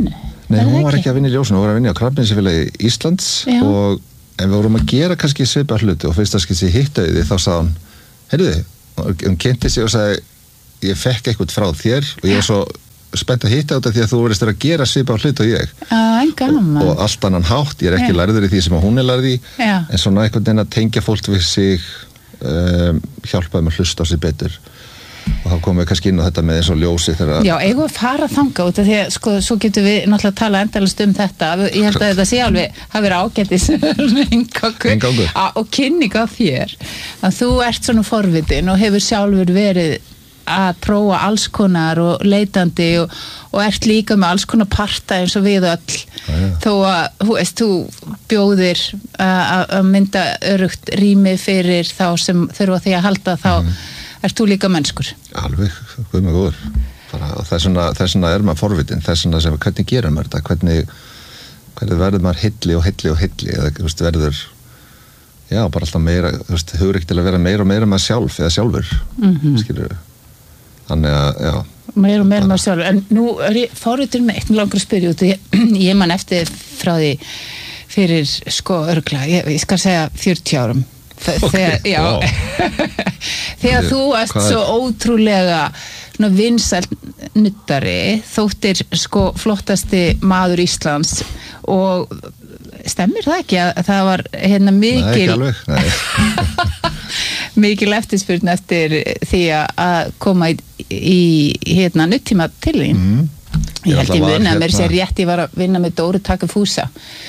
I: Nei, hún var ekki að vinna í ljósinu, hún var að vinna á Krabbameinsfélagi Íslands
H: Já.
I: og en við vorum að gera kannski svipað hluti og fyrst að skilsi hittaði því þá sagði hún, heyrðu, hún kynnti sig og sagði, ég fekk eitthvað frá þér og ég var svo spennt að hitta út af því að þú verðist að gera svipað hluti og ég.
H: Ah, gaman.
I: Og, og allt annan hátt, ég er ekki lærður í því sem hún er lærð í,
H: Já.
I: en svona einhvern veginn að tengja fólk við sig, um, hjálpaði með að hlusta á sig betur. Og þá komum við kannski inn á þetta með eins og ljósi þegar
H: Já, eigum við að fara þanga út af því að sko, svo getum við náttúrulega að tala endalist um þetta ég held að þetta sé alveg hafi verið ágætis
I: Inngangur.
H: og kynning á þér að þú ert svona forvitin og hefur sjálfur verið að prófa alls konar og leitandi og, og ert líka með alls konar parta eins og við öll
I: Já, já.
H: þó að, þú veist, þú bjóðir að að mynda örugt rými fyrir þá sem þurfa því að halda þá mm. ert þú líka mennskur?
I: Alveg, guð mig góður. Bara, þess vegna, þess vegna er maður forvitin, þess vegna sem hvernig gerir maður þetta, hvernig, hvernig verður maður hilli og hilli og hilli, eða þú veist, verður, já, bara alltaf meira, þú veist, hugur ekki til að vera meira og meira maður sjálf, eða sjálfur,
H: Mm-hmm.
I: skilur þannig að, já.
H: Meira og meira maður sjálfur, en nú er ég forvitin með eitt með langar að spyrja út, ég, ég man eftir frá því fyrir, sko, örgla, ég, ég skal segja fjörutíu árum, þegar,
I: Okay,
H: já
I: wow.
H: þegar þú ert
I: Hvað er-
H: svo ótrúlega svona vinsæll nuttari þóttir sko flottasti maður Íslands og stemmir það ekki að það var hérna
I: Nei, ekki
H: mikil
I: alveg, nei.
H: mikil eftirspurn eftir því að koma í, í hérna nuttíma til þín
I: Mm.
H: ég held ég
I: var
H: muni að mér sé
I: hérna-
H: rétt ég var að vinna með Dóru Taka Fúsa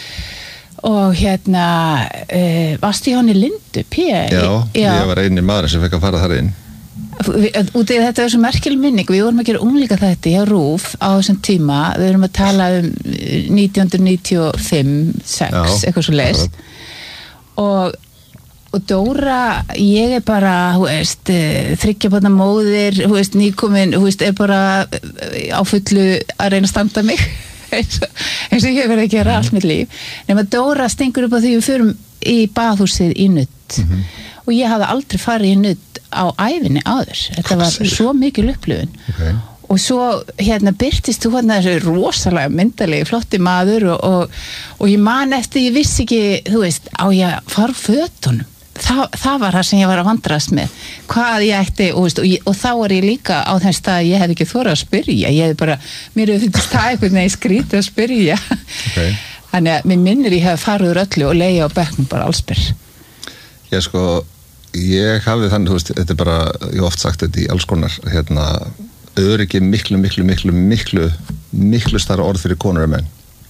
H: og hérna uh, varstu hjá henni Lindu P?
I: Já, ég var eini maður sem fekk að fara þar inn.
H: Út í þetta er svo merkileg minning, við vorum að gera unglinga þetta hjá RÚV á þessum tíma, við vorum að tala um nítján hundruð níutíu og fimm sex,
I: Já,
H: eitthvað svo leist og, og Dóra, ég er bara þú veist, þriggja barna móðir þú veist, nýkomin, þú veist, er bara á fullu að reyna að standa mig eins og, eins og ég hef verið að gera allt mitt líf, nema Dóra stingur upp á því við förum í baðhúsið í nutt
I: Mhm.
H: og ég hafði aldrei farið í nutt á ævinni áður, þetta
I: Hvað
H: var
I: segirðu?
H: svo mikil upplifun
I: Okay.
H: og svo hérna byrtist þú hérna þessu rosalega myndalegi flotti maður og, og, og ég man eftir, ég vissi ekki þú veist, á ég að fara úr fötunum Þa, það var það sem ég var að vandrast með hvað ég ætti og, veist, og, ég, og þá var ég líka á þess að ég hef ekki þorað að spyrja ég hef bara, mér hefur finnst það eitthvað neði skrítið að spyrja
I: Okay.
H: þannig að mér minnir ég hef farið úr öllu og leiði á bekknum bara allsbyr
I: Ég sko, ég hafði þannig, þú veist, þetta er bara, ég hef oft sagt þetta í alls konar, hérna, öryggi miklu, miklu, miklu, miklu, miklu starra orð fyrir konur og menn,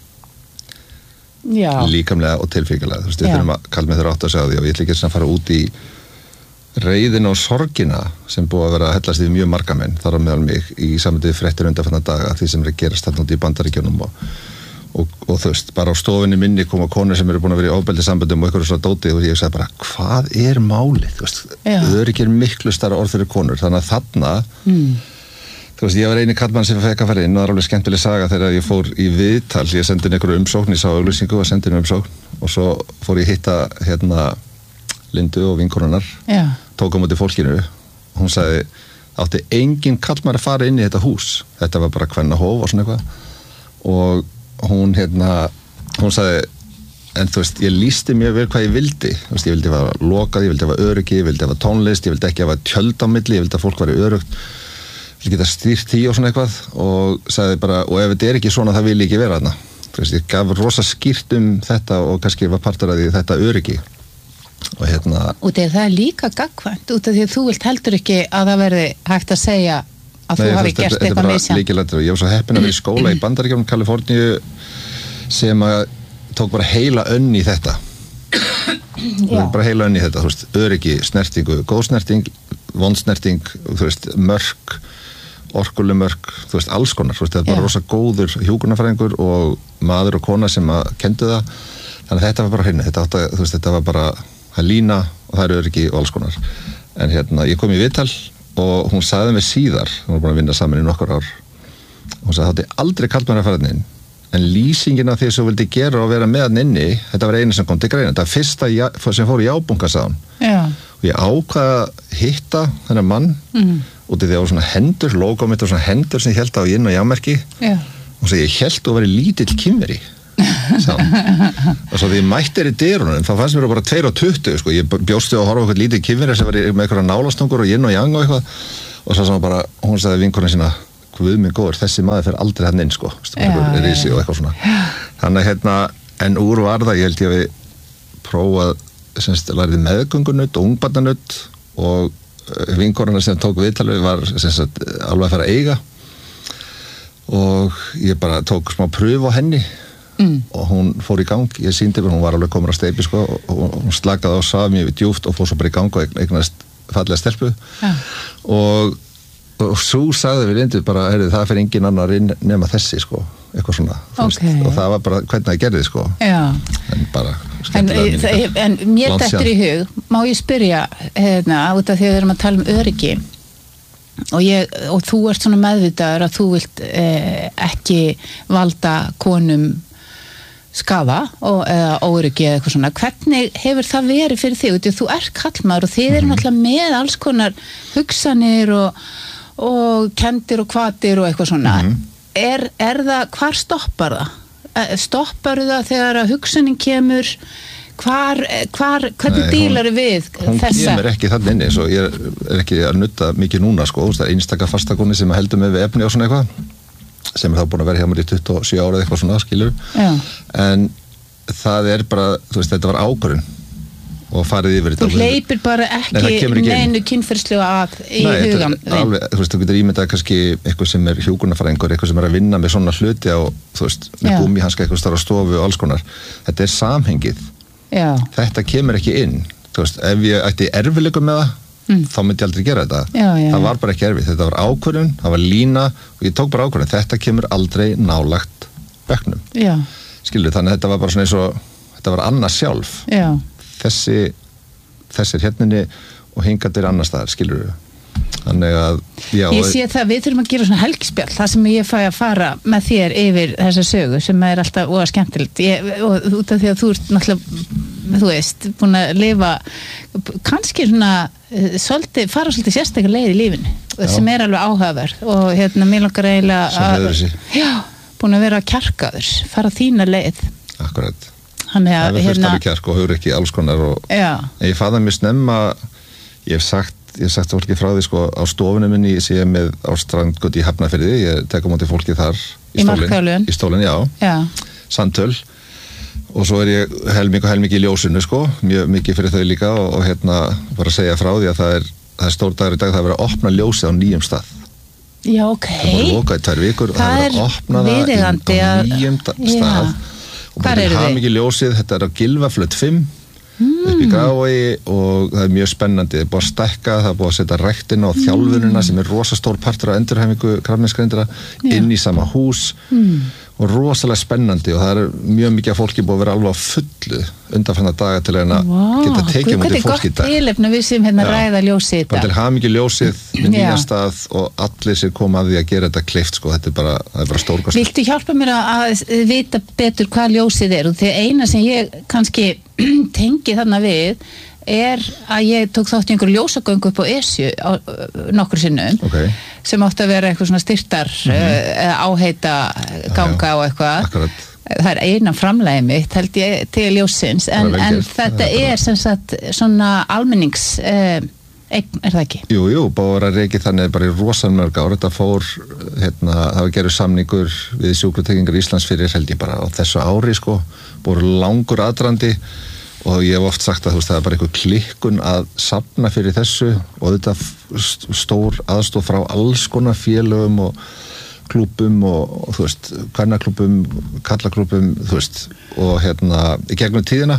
H: Já,
I: líkamlega og tilfíkilega, þú veist, við
H: Já.
I: þurfum að kalla með þér átt að segja því og ég ætla ekki að fara út í reiðin og sorgina sem búið að vera að hellast yfir mjög marga menn, þar á meðal mig í samönduði fréttir undanfarna daga, því sem er að gerast þarna út í Bandaríkjunum og Og, og þú veist, bara á stofinni minni koma konur sem eru búin að vera í ofbeldi samböndum og eitthvað svona dótið og ég sagði bara, hvað er málið, þú veist,
H: Já.
I: öryggi er miklu starra orð fyrir konur, þannig að þarna
H: mm.
I: þú veist, ég var eini kallmann sem fekk að fara inn og það er alveg skemmtileg saga þegar ég fór í viðtal, ég sendi inn einhverju umsókn, ég sá auglýsingu og sendi inn umsókn og svo fór ég hitta hérna Lindu og vinkonunar,
H: Já.
I: tók á móti fólkinu, hún sagði, átti engin kallmann að fara inn í þetta hús, þetta var bara kvennahóf og svona eitthvað og hún hérna, hún sagði en þú veist, ég lýsti mjög vel hvað ég vildi þú veist, ég vildi hafa lokað, ég vildi hafa öryggi ég vildi hafa tónlist, ég vildi ekki hafa tjöld á milli ég vildi að fólk væri örugt ég vildi geta stýrt því og svona eitthvað og sagði bara, og ef þetta er ekki svona það vil ég ekki vera þarna þú veist, ég gaf rosa skýrt um þetta og kannski var partur af því þetta öryggi og hérna
H: og það er líka gagkvæmt út af því að þú vilt heldur ekki að það verði hægt að segja að
I: Nei,
H: þú hafi
I: veist,
H: gert
I: þetta,
H: eitthvað
I: þetta
H: misjafnt.
I: er bara líkilættur og ég var svo heppinn að vera í skóla í Bandaríkjunum, Kaliforníu sem að tók bara heila önn í þetta
H: Já.
I: bara heila önn í þetta, þú veist, öryggi, snertingu góð snerting, vond snerting þú veist, mörk orkuleg mörk, þú veist, alls konar þú veist, þetta er bara
H: Já.
I: rosa góður hjúkrunarfræðingur og maður og kona sem að kendu það þannig að þetta var bara hreinu þetta, átta, þú veist, þetta var bara að lína og það er öryggi og alls konar en hérna, ég kom í viðtal og hún sagði mig síðar, hún var búin að vinna saman í nokkur ár hún sagði, það er aldrei kalt mér að fara inn en lýsingin af því sem þú vildi gera og vera með hann inni, þetta var einu sem kom til greina þetta var fyrsta já- sem fór í jábunga sagði hún
H: Já.
I: og ég ákvaða að hitta þennan mann
H: Mm.
I: út í því að það var svona hendur, logo mitt og svona hendur sem ég held á í inn- og jámerki
H: Já.
I: hún segi, ég held að vera lítill kynveri og svo því ég mætti í dyrunum þá fannst mér bara tveir og tuttugu sko. Ég bjósti að horfa okkur lítið kynveri sem var með eitthvað nálastungur og yin og yang og eitthvað og svo sem bara, hún sagði vinkonum sína Guð minn góður, þessi maður fer aldrei hann inn sko, er í sig og eitthvað svona þannig hérna, en úr var það ég held ég að við prófað semst, lærið meðgöngunutt og ungbarnanutt og vinkonuna sem tók viðtalið var semst, alveg að fara að eiga og ég bara tók smá pröfu á henni mm. og hún fór í gang, ég sýndi mér, hún var alveg komin að steypi sko, og hún slakaði á sað mjög djúpt og fór svo bara í gang og eignast fallega stelpu ja. og, og svo sagði við Lindu bara, heyrðu, það fyrir engin annar inn nema þessi sko, eitthvað svona okay. og það var bara hvernig það gerði sko
H: Já.
I: en bara
H: en, en mér dettur í hug, má ég spyrja hérna, út af því að við erum að tala um öryggi og, ég, og þú ert svona meðvitaður að þú vilt eh, ekki valda konum skaða og, eða óryggi eða eitthvað svona. Hvernig hefur það verið fyrir þig? Þú ert kallmaður og þið eru mm. náttúrulega með alls konar hugsanir og, og kendir og hvatir og eitthvað svona. Mm. Er, er það, hvar stoppar það? Stoppar það þegar að hugsanin kemur? Hvar, hvar, hvernig dílar þið við
I: hún
H: þessa?
I: Hún kemur ekki þannig inni, svo ég er ekki að nutta mikið núna sko, það er einstaka fastakonni sem heldur með við efni og svona eitthvað sem er þá búin að vera hjá mér í tuttugu og sjö ára eitthvað svona, skilur
H: Já.
I: En það er bara, þú veist, þetta var ákvörðun og farið yfir
H: þetta. Þú hleypir bara ekki, ekki neinu kynferðslega að í
I: Nei,
H: hugan
I: alveg, þú veist, þú getur ímyndað kannski eitthvað sem er hjúkrunarfræðingur, eitthvað sem er að vinna með svona hluti og þú veist, með gúmíhanska eitthvað starf á stofu og alls konar, þetta er samhengið
H: Já.
I: Þetta kemur ekki inn, þú veist, ef ég ætti erfileikum með það Mm. þá myndi ég aldrei gera þetta
H: já, já.
I: Það var bara ekki erfið, þetta var ákvörðun það var lína og ég tók bara ákvörðun þetta kemur aldrei nálagt bekknum skilur, þannig að þetta var bara svona eins og þetta var annars sjálf
H: já.
I: þessi þessir hérninni og hingatir annars staðar, skilur þannig að já,
H: ég sé það, við þurfum að gera svona helgispjall það sem ég fæ að fara með þér yfir þessa sögu sem er alltaf óa skemmtilegt ég, og út af því að þú ert náttúrulega þú veist, búin að lifa kannski svona svolítið, fara svolítið sérstaklega leið í lífinu já. Sem er alveg áhugaverð og hérna mér langar eiginlega að já, búin að vera kjarkaður fara þína leið
I: Akkurat,
H: Þannig að
I: það er fyrst
H: hérna,
I: alveg kjark og hefur ekki alls konar og
H: já.
I: Ég faða mér snemma ég hef sagt, ég hef sagt fólki frá því sko á stofunum minni, ég sé með á strandgötu í Hafnarfirði, ég tek á móti fólki þar í,
H: í
I: stólinn, í stólinn, já,
H: já.
I: Samtöl og svo er ég helming og helming í ljósinu sko, mjög mikið fyrir þau líka og, og hérna bara að segja frá því að það er, það er stór dagur í dag, það er verið að opna ljósið á nýjum stað
H: Já, ok
I: Það var lokað í tvær vikur og það er verið að opna það á nýjum stað og bara til hafa mikið ljósið, þetta er á Gylfaflöt fimm mm. upp í Grafarvogi og það er mjög spennandi, það er búið að stækka það er búið að setja ræktina og þjálfunina mm. sem er rosa stór partur af endurhæfingu krabbameinsgreindra inn í sama hús mm. og rosalega spennandi og það er mjög mikið af fólki búið að vera alveg á fullu undanfarna daga til að wow. geta tekið mútið fólki í dag.
H: Hvernig gott tilefni við sem hérna ræða ljósið þetta.
I: Bara til hafa mikið ljósið með nýja stað og allir sér koma að því að gera þetta kleift sko, þetta er bara, það er bara stórkast.
H: Viltu hjálpa mér að vita betur hvað ljósið er og því eina sem ég kannski tengi þarna við er að ég tók þátt í einhverju ljósagöngu upp á Esju á, nokkur sinnum
I: okay.
H: sem átti að vera eitthvað svona styrtar mm-hmm. uh, áheita ganga og eitthvað
I: Akkurat.
H: Það er eina framlægi mitt held ég til ljósins en, en þetta er, er sem sagt svona almennings uh, eign, er það ekki?
I: Jú, jú, bara reikið þannig bara í rosalega mörg ár, þetta fór hérna, það var gerður samningur við Sjúkratryggingar Íslands fyrir held ég bara á þessu ári sko, búið langur aðdrandi og ég hef oft sagt að þú veist, það er bara einhver klikkun að safna fyrir þessu og þetta stór aðstoð frá alls konar félögum og klúbum og, og þú veist, kvennaklúbum, kallaklúbum, þú veist, og hérna í gegnum tíðina,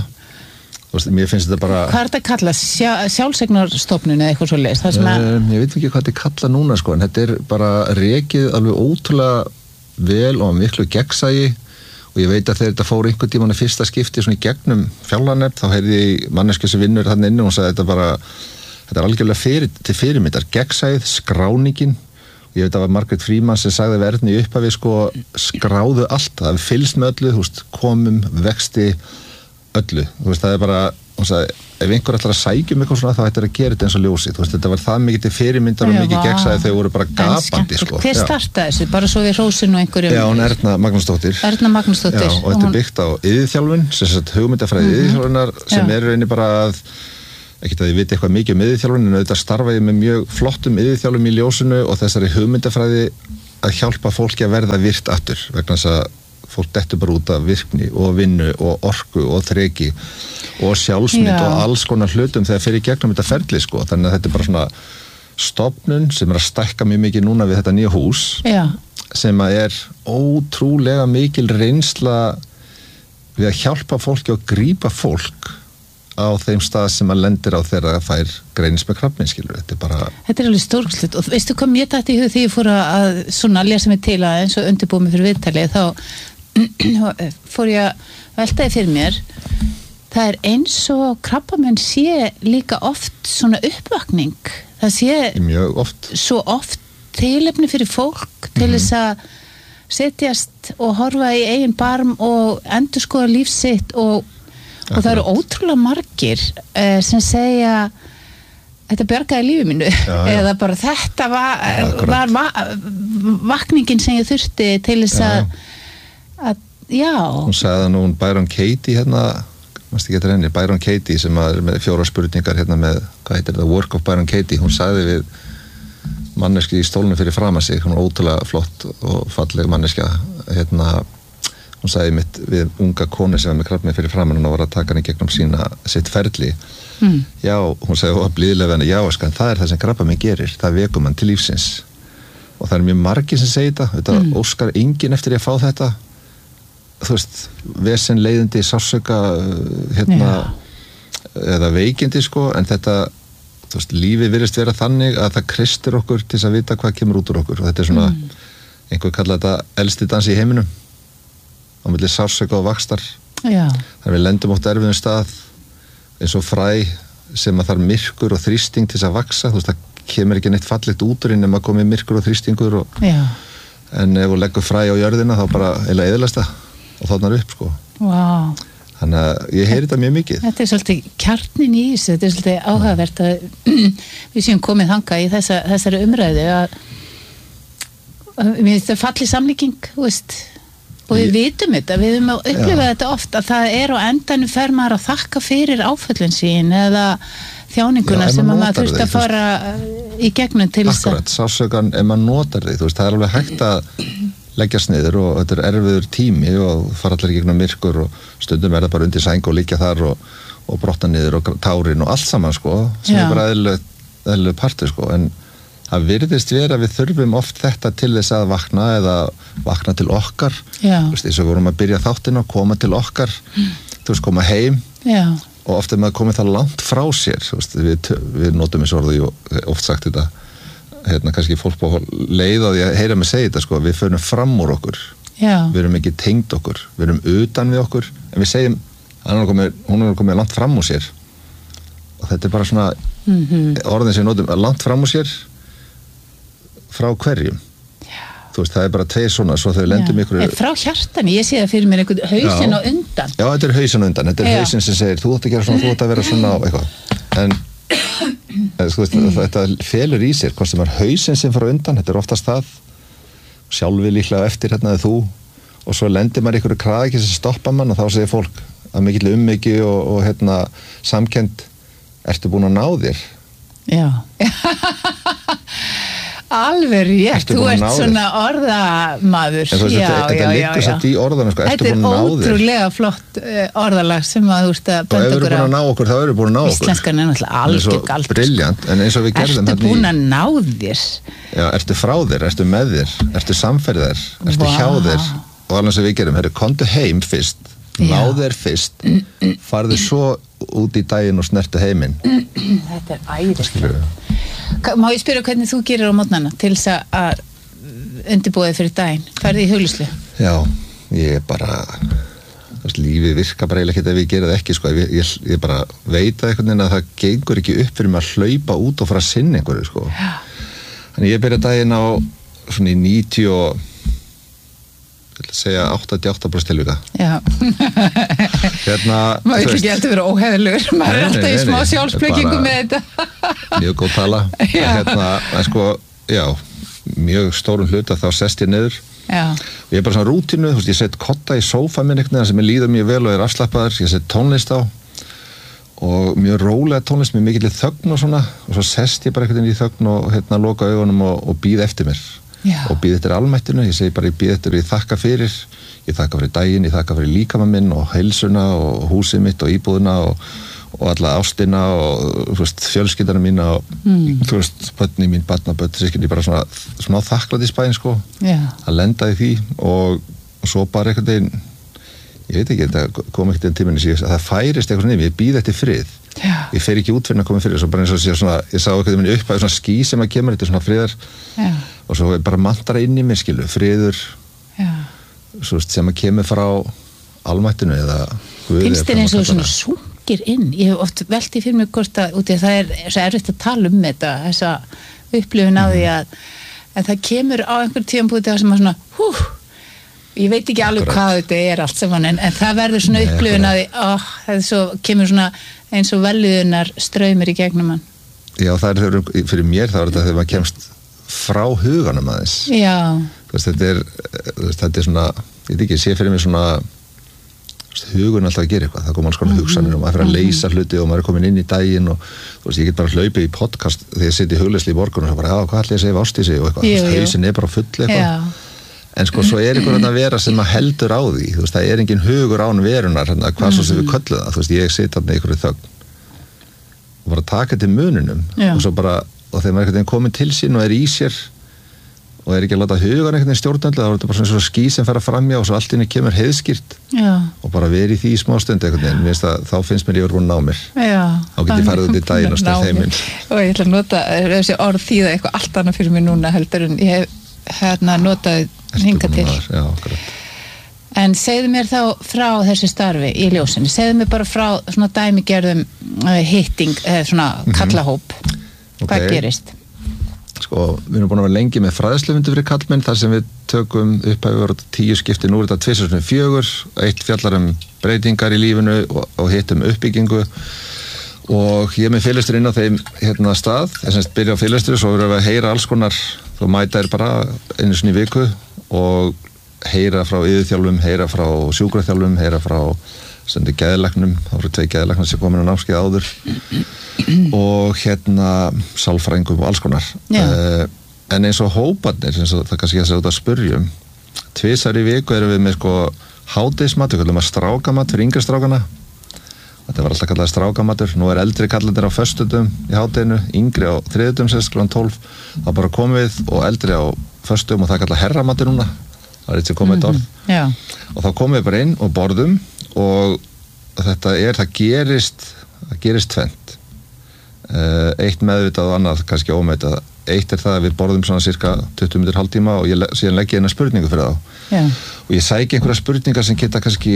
I: þú veist, mér finnst þetta bara...
H: Hvað er þetta kallað? Sjá, sjálfseignarstofnun eða eitthvað svo leist? Um,
I: að... Ég veit ekki hvað þetta er kallað núna, sko, en þetta er bara rekið alveg ótrúlega vel og miklu gegnsæi og ég veit að þegar þetta fór einhvern tímann í fyrsta skipti svona í gegnum fjárlaganefnd, þá heyrði ég manneski sem vinnur þarna inni og hún sagði þetta bara, þetta er algjörlega fyrir, til fyrirmyndar, gegnsæð, skráningin og ég veit að það var Margrét Frímann sem sagði verðni upp að við sko skráðu allt, það er fylgst með öllu, þú veist, komum, vexti, öllu, þú veist, það er bara, hún sagði, ef einhver ætlar að sækja um eitthvað svona þá ættir að gera þetta eins og ljósið, þú veist, þetta var það mikið til fyrirmyndar og mikið gegnsæði, þau voru bara gapandi, sko.
H: Hver startaði þessu? Bara svo við hrósinu einhverjum?
I: Já, hún Erna Magnúsdóttir.
H: Erna Magnúsdóttir.
I: Já, og þetta er byggt á iðjuþjálfun, sem sagt hugmyndafræði mm-hmm. iðjuþjálfunar, sem Já. Er rauninni bara að, ekkert að ég viti eitthvað mikið um iðjuþjálfun, en auðvitað starfa ég með mjög flottum iðjuþjálfum í ljósinu og þessari hugmyndafræði að hjálpa fólki að verða virkt aftur, vegna þess að fólk dettur bara út af virkni og vinnu og orku og þreki og sjálfsmynd Já. Og alls konar hlutum þegar fyrir gegnum þetta ferli, sko, þannig að þetta er bara svona stofnun sem er að stækka mjög mikið núna við þetta nýja hús
H: Já.
I: Sem að er ótrúlega mikil reynsla við að hjálpa fólki og grípa fólk á þeim stað sem að lendir á þeirra að fær greinist með krabbmein, skilur, þetta er bara
H: Þetta er alveg stórkostlegt og veistu hvað mér dætti í hug þegar ég fór að svona lesa mig til að eins og undirbúið mig fyrir viðtali þá fór ég að veltaði fyrir mér það er eins og krabbamenn sé líka oft svona uppvakning það sé
I: mjög oft
H: svo oft tilefni fyrir fólk til mm-hmm. þess að setjast og horfa í eigin barm og endurskoða líf sitt og, og það eru ótrúlega margir eh, sem segja þetta bjargaði lífi mínu já, já. Eða bara þetta var, já, var va vakningin sem ég þurfti til þess að að, já.
I: Hún sagði nú Byron Katie hérna, mást ekki eitthvað henni, Byron Katie sem er með fjóra spurningar hérna með, hvað heitir það, Work of Byron Katie, hún sagði við manneski í stólunum fyrir fram að sig, hún var ótrúlega flott og falleg manneska, hérna, hún sagði mitt við unga konu sem var með krabbmein fyrir fram og var að taka henni gegnum sína, sitt ferli, mm. já, hún sagði og blíðlega henni, já, skan, það er það sem krabbamein gerir, það vekur mann til lífsins og það er mjög margir sem segir þetta, þetta mm. óskar enginn eftir ég að fá þetta þú veist, vesen leiðindi sársauka hérna Já. Eða veikindi sko, en þetta þú veist, lífið virðist vera þannig að það kristir okkur til að vita hvað kemur út úr okkur og þetta er svona, mm. einhver kalla þetta elsti dans í heiminum á milli sársauka og vaxtar
H: Já.
I: Þar við lendum átt erfiðum stað eins og fræ sem að þarf myrkur og þrýsting til að vaxa, þú veist, það kemur ekki neitt fallegt út úr inn nema komið myrkur og þrýstingur og, en ef þú leggur fræ á jörðina þá bara eiginlega eyðilast það og þarna upp sko
H: wow.
I: Þannig að ég heyri þetta mjög mikið
H: Þetta er svolítið kjarnin í þessu þetta er svolítið áhugavert að við séum komið þangað í þessa, þessari umræðu að, að mér finnst það falli samlíking veist, og við ég... vitum þetta við höfum að upplifa þetta oft að það er á endanum fer maður að þakka fyrir áföllin sín eða þjáninguna Já, sem maður þurft að fara í gegnum til þess að
I: Akkurat, sásökan ef maður notar því, þú veist, það er alveg hægt að leggjast niður og þetta er erfiður tími og fara allir gegnum myrkur og stundum er það bara undir sæng og liggja þar og, og brotta niður og tárin og allt saman sko, sem Já. Er bara eðlileg partur sko, en það virðist vera að við þurfum oft þetta til þess að vakna eða vakna til okkar þú veist, þess að við vorum að byrja þáttina og koma til okkar mm. þú veist, koma heim
H: Já.
I: Og oft er maður komið það langt frá sér þú veist, við, við notum þessu orði og oft sagt þetta hérna kannski fólk búið að leiða því að heyra mig segja þetta sko, við förum fram úr okkur
H: Já.
I: Við erum ekki tengd okkur við erum utan við okkur en við segjum, hún er komið, hún er komið langt fram úr sér og þetta er bara svona mm-hmm. orðin sem notum, langt fram úr sér frá hverjum Já. Þú veist, það er bara tveir svona svo þau lendum ykkur
H: frá hjartani, ég sé það fyrir mér einhvern hausinn á undan
I: Já, þetta er hausinn á undan, þetta er hausinn sem segir þú átt að gera svona, þú átt að vera svona og eitthvað en Þú veist, mm. þetta felur í sér hvort sem er hausinn sem fara undan, þetta er oftast það sjálfi líklega eftir hérna eða þú og svo lendir maður ykkur kraðaki sem stoppa mann og þá segir fólk að mikill ummyggi og, og hérna samkend ertu búin að ná þér?
H: Já Alveg rétt, þú ert svona orðamaður
I: en þú veist, þetta, þetta liggur satt í orðana sko,
H: þetta er ótrúlega flott orðalag sem að þú veist að
I: benda okkur á og ef við erum búin að ná okkur, þá erum við búin að ná okkur
H: Íslenskan er náttúrulega algjör galt
I: briljant, en eins og við gerðum
H: ertu búin að ná þér
I: já, ertu frá þér, ertu með þér ertu samferðir, ertu wow. hjá þér og alveg sem við gerum, herru, komdu heim fyrst ná þér fyrst farðu svo út í daginn og snertu heiminn
H: þetta er æðislegt má ég spyrja hvernig þú gerir á mótnana til þess að undirbúið fyrir daginn, ferði í huglislu
I: já, ég er bara veist, lífið virka bara eiginlega ekki ef ég gera það ekki sko, ég, ég, ég bara veit að einhvern veginn að það gengur ekki upp fyrir mig að hlaupa út og fara að sinna einhverju sko þannig ég byrja daginn á svona í níutíu og vil segja áttatíu og átta prósent tilvika.
H: Já.
I: Hérna,
H: maður vil ekki heldur vera óhefðilegur, maður er alltaf í smá sjálfsblekkingu með þetta.
I: Mjög góð tala. Hérna, en sko, já, mjög stórum hluta þá sest ég niður.
H: Já.
I: Og ég er bara svona rútínu, þú veist, ég set kotta í sófa minn einhvern veginn sem ég líður mjög vel og er afslappaður, ég set tónlist á og mjög rólega tónlist með mikill þögn og svona og svo sest ég bara einhvern veginn í þögn og hérna loka augunum og, og býð eftir mér. Já. Og býð eftir almættinu, ég segi bara ég býð eftir og ég þakka fyrir, ég þakka fyrir daginn, ég þakka fyrir líkama minn og heilsuna og húsið mitt og íbúðina og, og alla ástina og þú veist, fjölskyldana mína og mm. þú veist, börni mín, barnabörn, sískinni, bara svona, svona þakklátt í spæðin sko, yeah. að lenda í því og, og svo bara einhvern veginn, ég veit ekki, þetta kom ekkert í tíminni síðan, að það færist eitthvað nefn, ég býð eftir frið, yeah. ég fer ekki út fyrir að koma fyrir, svo bara eins og sé svona, ég sá eitthvað minni upp að svona ský sem að kemur, þetta er svona friðar yeah. og svo bara mantara inn í mér, skilu, friður, yeah. svo veist, sem að kemur frá almættinu eða Guði.
H: Finnst þér eins og svona sungir inn? Ég hef oft veltið fyrir mig hvort að úti að það er svo erfitt að tala um þetta, þessa upplifun á því að en það kemur á einhver tíðanbúti sem að svona, hú, ég veit ekki alveg Akkurat. Hvað þetta er allt saman, en, en það verður svona upplifun á því, oh, það er svo, kemur svona eins og velviðunar straumir í gegnum hann.
I: Já, það er fyrir mér, það er þetta þegar maður kemst frá huganum aðeins.
H: Já.
I: Þú veist, þetta er, þetta er svona, ég veit ekki, ég sé fyrir mig svona hugun alltaf að gera eitthvað, það kom alls konar hugsanir og maður fyrir að leysa hluti og maður er komin inn í daginn og þú veist, ég get bara hlaupið í podcast þegar ég sitt í hugleysli í morgun og svo bara, já, hvað ætla ég að segja Ásdísi og eitthvað, þú veist, hausin er bara full eitthvað, en sko, svo er einhvern að vera sem að heldur á því, þú veist, það er engin hugur án verunar, hérna, hvað svo sem við köllum það, þú veist, ég sitt þarna í einhverju þögn og bara taka til mununum og svo bara, og þegar maður er komin til sín og er í sér og er ekki að láta hugan einhvern veginn stjórnandi, þá er þetta bara svona svona ský sem fer að framjá og svo allt inni kemur heiðskýrt og bara verið í því í smástund einhvern veginn, mér finnst að þá finnst mér ég er búin að ná mér.
H: Já.
I: Þá get ég farið út í daginn og stað heiminn.
H: Og ég ætla að nota þessi orð þýða eitthvað allt annað fyrir mig núna heldur en ég hef hérna notað hingað til.
I: Já, akkurat.
H: En segðu mér þá frá þessu starfi í ljósinu, segðu mér bara frá svona dæmigerðum uh, hitting, uh, svona kallahóp, mm-hmm. hvað okay. gerist?
I: Sko, við erum búin að vera lengi með fræðslufundir fyrir kallmenn þar sem við tökum upphæfur tíu skipti, nú er þetta tvisvar sinnum fjögur, eitt fjallar um breytingar í lífinu og, og hitt um uppbyggingu og ég er með fyrirlestur inn á þeim hérna stað, þess að byrja á fyrirlestur og svo verðum við að heyra alls konar, þú mæta er bara einu sinni í viku og heyra frá yfirþjálfum, heyra frá sjúkraþjálfum, heyra frá sendir geðlæknum, þá eru tvei geðlæknar sem komin á námskeið áður og hérna sálfræðingum og alls konar uh, en eins og hóparnir, eins og það kannski ekki að segja út að spurjum tvisar í viku erum við með sko hádegismat, við kallum að strákamat fyrir yngri strákana þetta var alltaf kallað strákamatur, nú er eldri kallandir á föstudum í hádeginu, yngri á þriðjudum sérst klukkan tólf, þá bara komum við og eldri á föstudum og það er kallað herramatur núna það er eitt sem komið eitt orð
H: mm-hmm.
I: og þá komum við bara inn og borðum og þetta er, það gerist það gerist tvennt uh, eitt meðvitað og annað kannski ómeitað, eitt er það að við borðum svona cirka tuttugu mínútur hálftíma og ég, síðan legg ég eina spurningu fyrir þá
H: Já.
I: og ég sæki einhverja spurningar sem geta kannski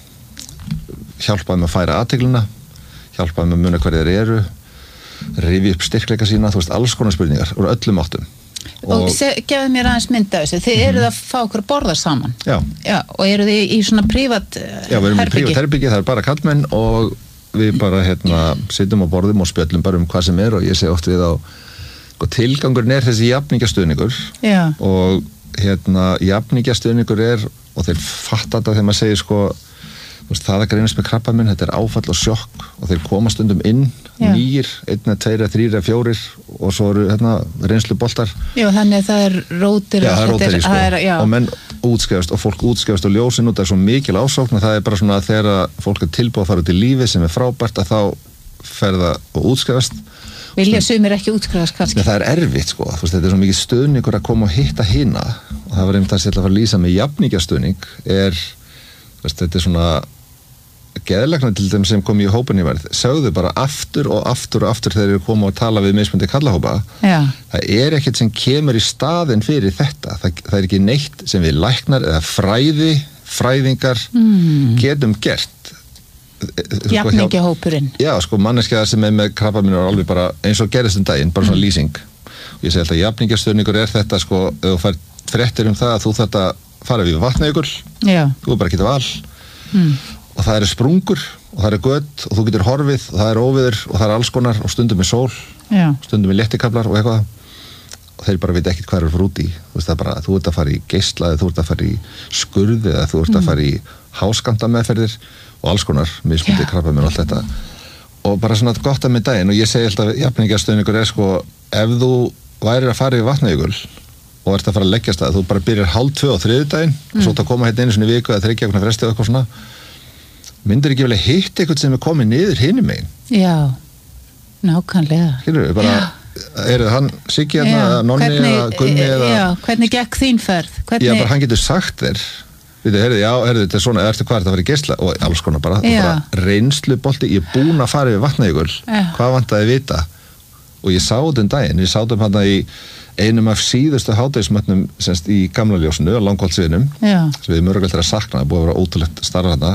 I: hjálpaði með að færa athyglinna hjálpaði með að muna hverju þeir eru rifja upp styrkleika sína, þú veist, alls konar spurningar úr öllum áttum
H: og, og gefðu mér aðeins mynda þessu, þið mm-hmm. eruð að fá okkur að borða saman
I: já.
H: Já, og eruð þið í svona prívat herbyggi
I: já, við erum í prívat herbyggi, það er bara kallmenn og við bara hérna sittum á borðum og spjöllum bara um hvað sem er og ég segi oft við á og tilgangurinn er þessi jafningjastuðningur og hérna jafningjastuðningur er og þeir fatta þetta þegar maður segir sko veist, það að greinast með krabbaminn, þetta er áfall og sjokk og þeir koma stundum inn Já. nýr, einn eða tveir eða þrír eða fjórir og svo eru hérna reynsluboltar
H: Já, þannig að það er rótir
I: Já, það er rótir í sko
H: er,
I: og menn útskrifast og fólk útskrifast og ljósin út, það er svo mikil ásókn það er bara svona að þegar fólk er tilbúið að fara út í lífi sem er frábært að þá ferða og útskrifast
H: Vilja sumir ekki útskrifast kannski
I: Nei, það er erfitt sko, þú veist, þetta er svo mikið stuðningur að koma og hitta hina og það var einmitt að ég ætla að fara að lýsa með jafningjastuðning er, þú veist, þetta er svona geðlæknar til þeim sem kom í hópinni verð sögðu bara aftur og aftur og aftur þegar þeir koma og tala við mismundi kallahópa
H: Já.
I: það er ekkert sem kemur í staðinn fyrir þetta, það, það er ekki neitt sem við læknar eða fræði fræðingar mm. getum gert
H: jafningjahópurinn
I: já sko manneskja sem er með krabbaminn er alveg bara eins og gerist um daginn, bara svona mm. lýsing og ég segi alltaf jafningjastöðningur er þetta sko ef þú fær fréttir um það að þú þarft að fara við Vatnajökul,
H: Já.
I: þú er bara ekki val
H: Mm.
I: og það eru sprungur og það eru gött og þú getur horfið og það er óviður og það er alls konar og stundum er sól,
H: Já.
I: stundum er léttikaflar og eitthvað og þeir bara veit ekkert hvað er fyrir út í þú veist það bara, þú ert að fara í geislaði, þú ert að fara í skurði eða þú ert að fara í háskamtameðferðir og alls konar, mismundi krabbamein og allt þetta og bara svona gott að með daginn og ég segi alltaf, jafningastöðningur er sko ef þú værir að fara í Vatnajökul og ert að fara að leggjast það, þú bara byrjar hálf tvö á þriðjudaginn mm. og svo að koma hérna einu svona viku eða þriggja vegna fresti og eitthvað svona myndir ekki vel að hitta eitthvað sem er komið niður hinum megin
H: Já, nákvæmlega
I: skilur við, bara er það hann Siggi hérna, Nonni eða Gunni eða
H: Já, hvernig gekk þín ferð? Hvernig...
I: Já, bara hann getur sagt þér við þau, heyrðu, já, heyrðu, þetta er svona, ertu hvað er þetta að fara í geisla og alls konar bara, bara reynslubolti, ég er búin að fara við Vatnajökul hvað vantaði vita og ég sá þetta um daginn, við sátum hann í einum af síðustu hádegismötnum semst í gamla ljósinu, á Langholtsviðnum sem við mörgulegt er að sakna, það búið að vera ótrúlegt starf þarna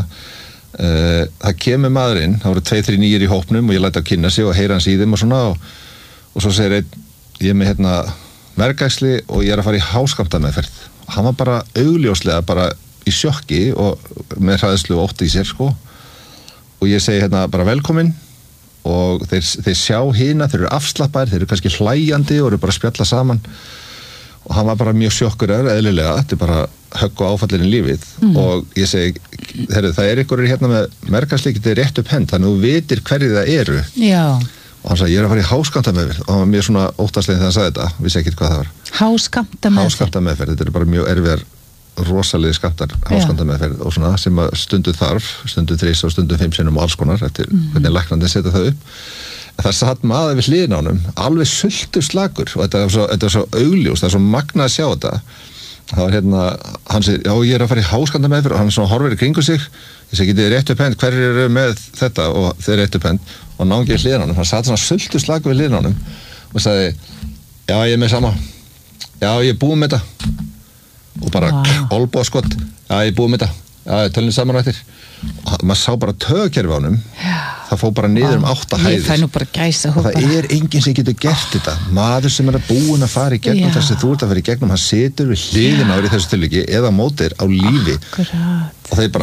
I: uh, það kemur maðurinn, það voru tvei, þrír nýjir í hópnum og ég læti að kynna sig og heyra hans í þeim og svona og, og svo segir einn, ég er með hérna mergæxli og ég er að fara í háskamtameðferð og hann var bara augljóslega bara í sjokki og með hræðslu og ótt í sér sko og ég segi hérna bara velkomin og þeir, þeir sjá hina, þeir eru afslappaðir, þeir eru kannski hlæjandi og eru bara að spjalla saman og hann var bara mjög sjokkurur eðlilega, þetta er bara högg og áfallin í lífið mm. og ég segi, heyrðu, það er ykkur hérna með mergæxli, þetta er rétt upp hend, þannig að þú vitir hverju það eru
H: Já.
I: og hann sagði, ég er að fara í háskamtameðferð og hann var mjög svona óttaslegin þegar hann sagði þetta, vissi ekkert hvað það var
H: Háskamtameðferð
I: Háskamtameðferð, þetta er bara mjög erfiðar rosalegi skamtar háskamtameðferð og svona sem að stundu þarf stundu þrís og stundu fimm sinnum og alls konar eftir mm. hvernig læknandi setja það upp en það satt maður við hliðin á honum alveg sultu slagur og þetta var svo, þetta var svo augljós, það er svo magnað að sjá þetta það var hérna, hann segir já ég er að fara í háskamtameðferð og hann svona horfir í kringu sig ég segi getið rétt upp hend, hverjir eru með þetta og þeir rétt upp hend og náði ekki hliðin á honum, hann satt svona sultu slagur við hliðin á honum og sagði já ég er með sama já ég er búinn með þetta og bara wow. olbúaskott já ég er búinn með þetta, já ég tölum saman á eftir og maður sá bara tögkerfi á honum það fór bara niður um átta hæðir
H: ég fæ nú bara gæsa
I: og það er enginn sem getur gert þetta maður sem er að búin að fara í gegnum já. Þessi þú ert að fara í gegnum, hann situr við hliðina á þessu tilviki eða mótir á lífi
H: Akkurat.
I: Og þeir bara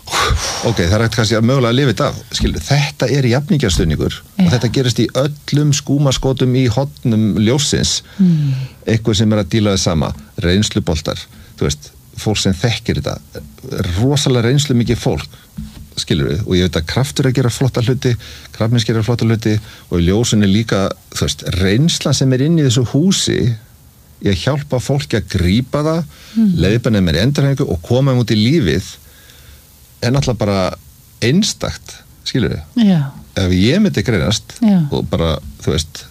I: ok, það er ekkert kannski að mögulega að lifa þetta af skilur, þetta er jafningjastuðningur og þetta gerist í öllum skúmaskotum í hotnum ljósins mm. eitthvað sem er að díla það sama reynsluboltar, þú veist fólk sem þekkir þetta rosalega reynslu mikið fólk skilur við, og ég veit að kraftur að gera flotta hluti kraftmins gera flotta hluti og í ljósinni líka, þú veist, reynslan sem er inn í þessu húsi ég hjálpa fólki að grípa það mm. leiðbænið með endurhæfingu og koma um út í lífið er náttúrulega bara einstakt skilur við,
H: Já.
I: Ef ég myndi greinast
H: Já.
I: og bara, þú veist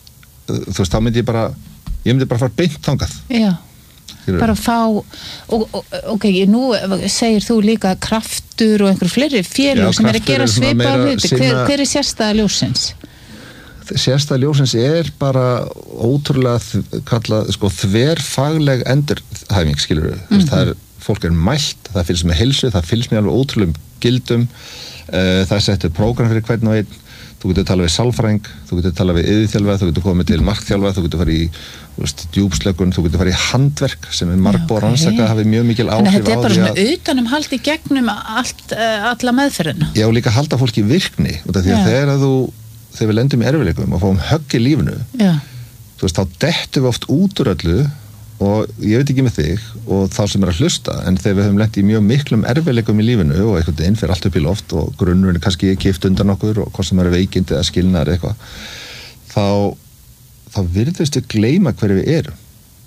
I: þú veist, þá myndi ég bara ég myndi bara fara beint þangað
H: Já. bara fá og, og, ok, nú segir þú líka kraftur og einhver fleiri félög sem er að gera svipaðar hluti hver, hver er sérstæða ljósins?
I: Sérstæða ljósins er bara ótrúlega kallað sko þverfagleg endurhæfing skilur við, mm-hmm. það er fólk er mælt, það fylgst með heilsu, það fylgst með alveg ótrúlegum gildum uh, það settur prógram fyrir hvern og einn þú getur talað við sálfræðing, þú getur talað við yðurþjálfa, þú getur komið til markþjálfa, þú getur farið í veist, djúpslökun, þú getur farið í handverk sem er margbúið rannsaka, hafi mjög mikil áhrif á því að...
H: Þetta er bara svona utanum haldi gegnum allt, alla meðferðina.
I: Já, líka halda fólki í virkni, út af því að þegar þú, þegar við lendum í erfiðleikum og fáum högg í lífinu,
H: Já.
I: Þú veist, þá dettum við oft út úr öllu og ég veit ekki með þig og þá sem er að hlusta, en þegar við höfum lent í mjög miklum erfiðleikum í lífinu og einhvern veginn fyrir allt upp í loft og grunnurinn er kannski kipt undan okkur og hvort sem er veikindi eða skilnaðar eitthvað þá, þá virðumst við gleyma hverju við erum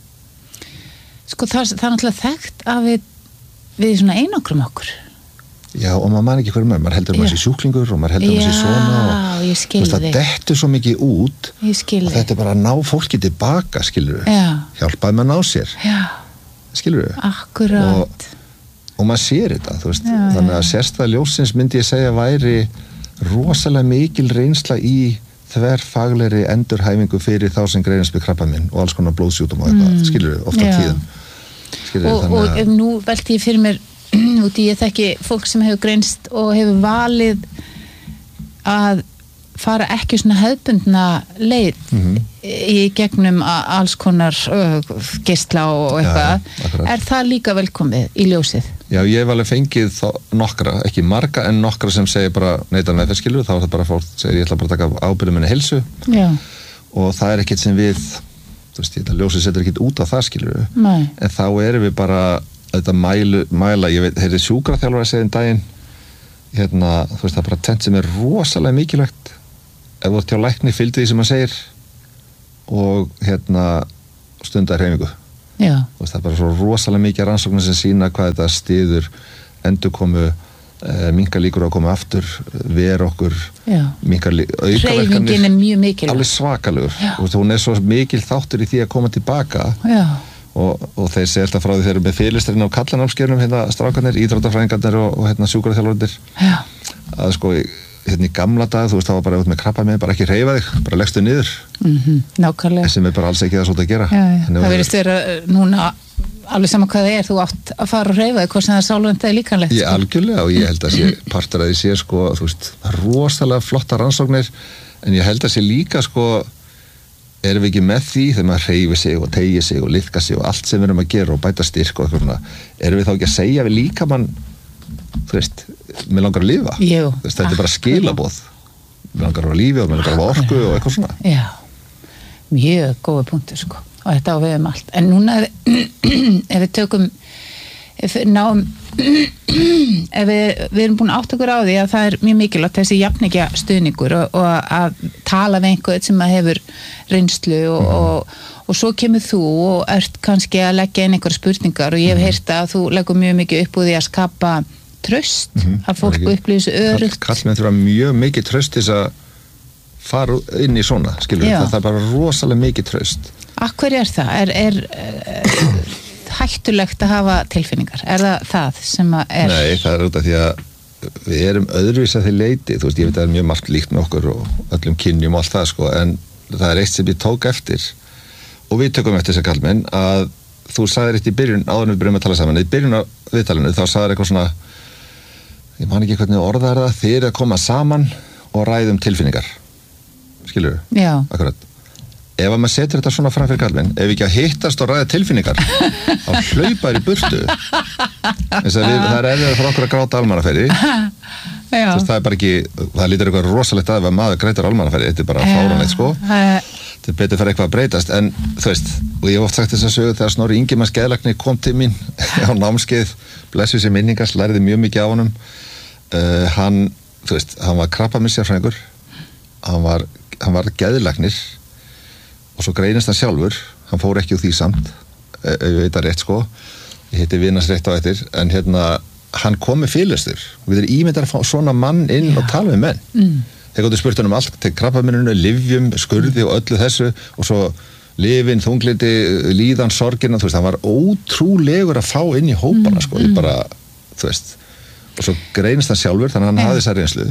H: Sko það, það er náttúrulega þekkt að við, við svona einangrum okkur
I: Já, og maður man ekki hverju maður, maður heldur maður sé sjúklingur og maður heldur maður sé svona og
H: ég skil þig.
I: Það dettur svo mikið út
H: ég skil
I: og þetta er bara að ná fólki tilbaka, skilur við, hjálpaði maður að ná sér,
H: Já.
I: Skilur við.
H: Akkurat.
I: Og, og maður sér þetta, þú veist,
H: Já,
I: þannig að sérstæða ljósins myndi ég segja væri rosalega mikil reynsla í þverfaglegri endurhæfingu fyrir þá sem greinast með krabbamein og alls konar blóðsjúkdóma og eitthvað, mm. skilur við, oft á tíðum. Skilur við,
H: og,
I: þannig að...
H: og nú velti ég fyrir mér út í ég þekki fólk sem hefur greinst og hefur valið að fara ekki svona hefðbundna leið
I: Mhm.
H: í gegnum a- alls konar uh, geisla og eitthvað,
I: Já, akkurat.
H: er það líka velkomið í ljósið?
I: Já, ég hef alveg fengið þá nokkra, ekki marga en nokkra sem segir bara neitar með fyrskilur, þá er það bara fólk segir ég ætla bara að taka ábyrðum minni heilsu
H: Já,
I: og það er ekkert sem við þú veist, þetta ljósið setur ekkert út á það skilur
H: nei,
I: en þá erum við bara þetta mælu, mæla, ég veit, þeir eru sjúkraþjálfari að segja um daginn hérna, þú veist, það er bara tent sem er rosalega mikilvægt ef þú ert hjá lækni, fylgdu því sem hann segir og hérna stundar hreyfingu
H: já,
I: þú veist, það er bara svo rosalega mikið rannsóknir sem sína hvað þetta stiður endurkomu, e, minkar líkur á að koma aftur, ver okkur
H: já.
I: minkar
H: Hreyfingin
I: aukaverkanir
H: er mjög mikilvæg.
I: alveg svakalegur,
H: Já.
I: þú veist, hún er svo mikil þáttur í því að koma tilbaka
H: Já,
I: og, og þeir segja alltaf frá því þeir eru með fyrirlistarinn á kallanámskjörnum hérna strákarnir, íþróttafræðingarnir og, og hérna sjúkraþjálfarnir
H: já,
I: að sko, hérna í gamla dag þú veist, það var bara út með krabba með, bara ekki hreyfa þig bara leggstu niður,
H: mhm, nákvæmlega.
I: sem er bara alls ekki það svo að gera
H: Já, já.
I: Þannig
H: Það
I: að-
H: verðist vera uh, núna alveg sama hvað það er, þú átt að fara og hreyfa þig, hvort sem það er sálvænt eða líkanlegt.
I: Ég
H: sko.
I: algjörlega og ég held að sé partur að því sé sko, þú veist, rosalega flotta rannsóknir en ég held að sé líka sko, erum við ekki með því þegar maður hreyfi sig og tegi sig og liðka sig og allt sem við erum að gera og bæta styrk og eitthvað svona, erum við þá ekki að segja við líka mann, þú veist mér langar að lifa,
H: Jú,
I: þú veist, þetta er bara skilaboð, mér langar að vera á lífi og mér langar að vera orku og eitthvað svona
H: Já, mjög góða punktur sko og þetta á við um allt. En núna ef, ef við tökum ef við náum ef við, við erum búin að átta okkur á því að það er mjög mikilvægt þessi jafningja stuðningur og, og að tala við einhvern sem að hefur reynslu og, og, og svo kemur þú og ert kannski að leggja inn einhverja spurningar og ég hef heyrt að þú leggur mjög mikið upp úr því að skapa traust, að fólk upplýðis örugt.
I: Kall með þurfa mjög mikið traust til þess að fara inn í svona, skilur
H: Já.
I: við, það er bara rosalega mikið traust.
H: Akkur er það? Er, er, er hættulegt að hafa tilfinningar? Er það það sem að er?
I: Nei, það er út af því að við erum öðruvís að því leiti, þú veist, ég veit að það er mjög margt líkt með okkur og öllum kynjum og allt það, sko, en það er eitt sem ég tók eftir og við tökum eftir þess að kallmenn að þú sagðir eitt í byrjun, áður en við byrjum að tala saman, í byrjun á viðtalinu þá sagðir eitthvað svona, ég man ekki hvernig orðað er það, þið er að koma saman og ræðum tilfinningar, skilur við?
H: Já.
I: Akkurat. Ef að maður setur þetta svona fram fyrir kallmenn, ef ekki að hittast og ræða tilfinningar þá hlaupaður í burtu þess að við, það er erfiðar fyrir okkur að gráta almannaferði.
H: Já.
I: Þess, það er bara ekki, það lítur eitthvað rosalegt að ef maður grætur almannaferði, þetta er bara fáránlegt sko, þetta er betur fyrir eitthvað að breytast en þú veist, og ég hef oft sagt þess að sögu þegar Snorri Ingimanns geðlæknir kom til mín á námskeið, blessu sér minningas, lærði mjög mikið á honum uh, hann, þú veist, hann var krabbameinssérfræðingur, hann var hann var geðlæknir og svo greinist hann sjálfur, hann fór ekki úr því samt, ef ég veit að rétt sko, ég heiti Vinas rétt á eftir, en hérna, hann kom með fyrirlestur, og við erum ímyndar að fá svona mann inn Já. Og tala með menn. Mm. Þegar gáttu spurt hann um allt, til krabbameininu, lyfjum, skurði og öllu þessu, og svo lyfin, þunglindi, líðan, sorgina, þú veist, hann var ótrúlegur að fá inn í hópana, sko, ég bara, þú veist, og svo greinist hann sjálfur, þannig að hann hafði þessa reynslu,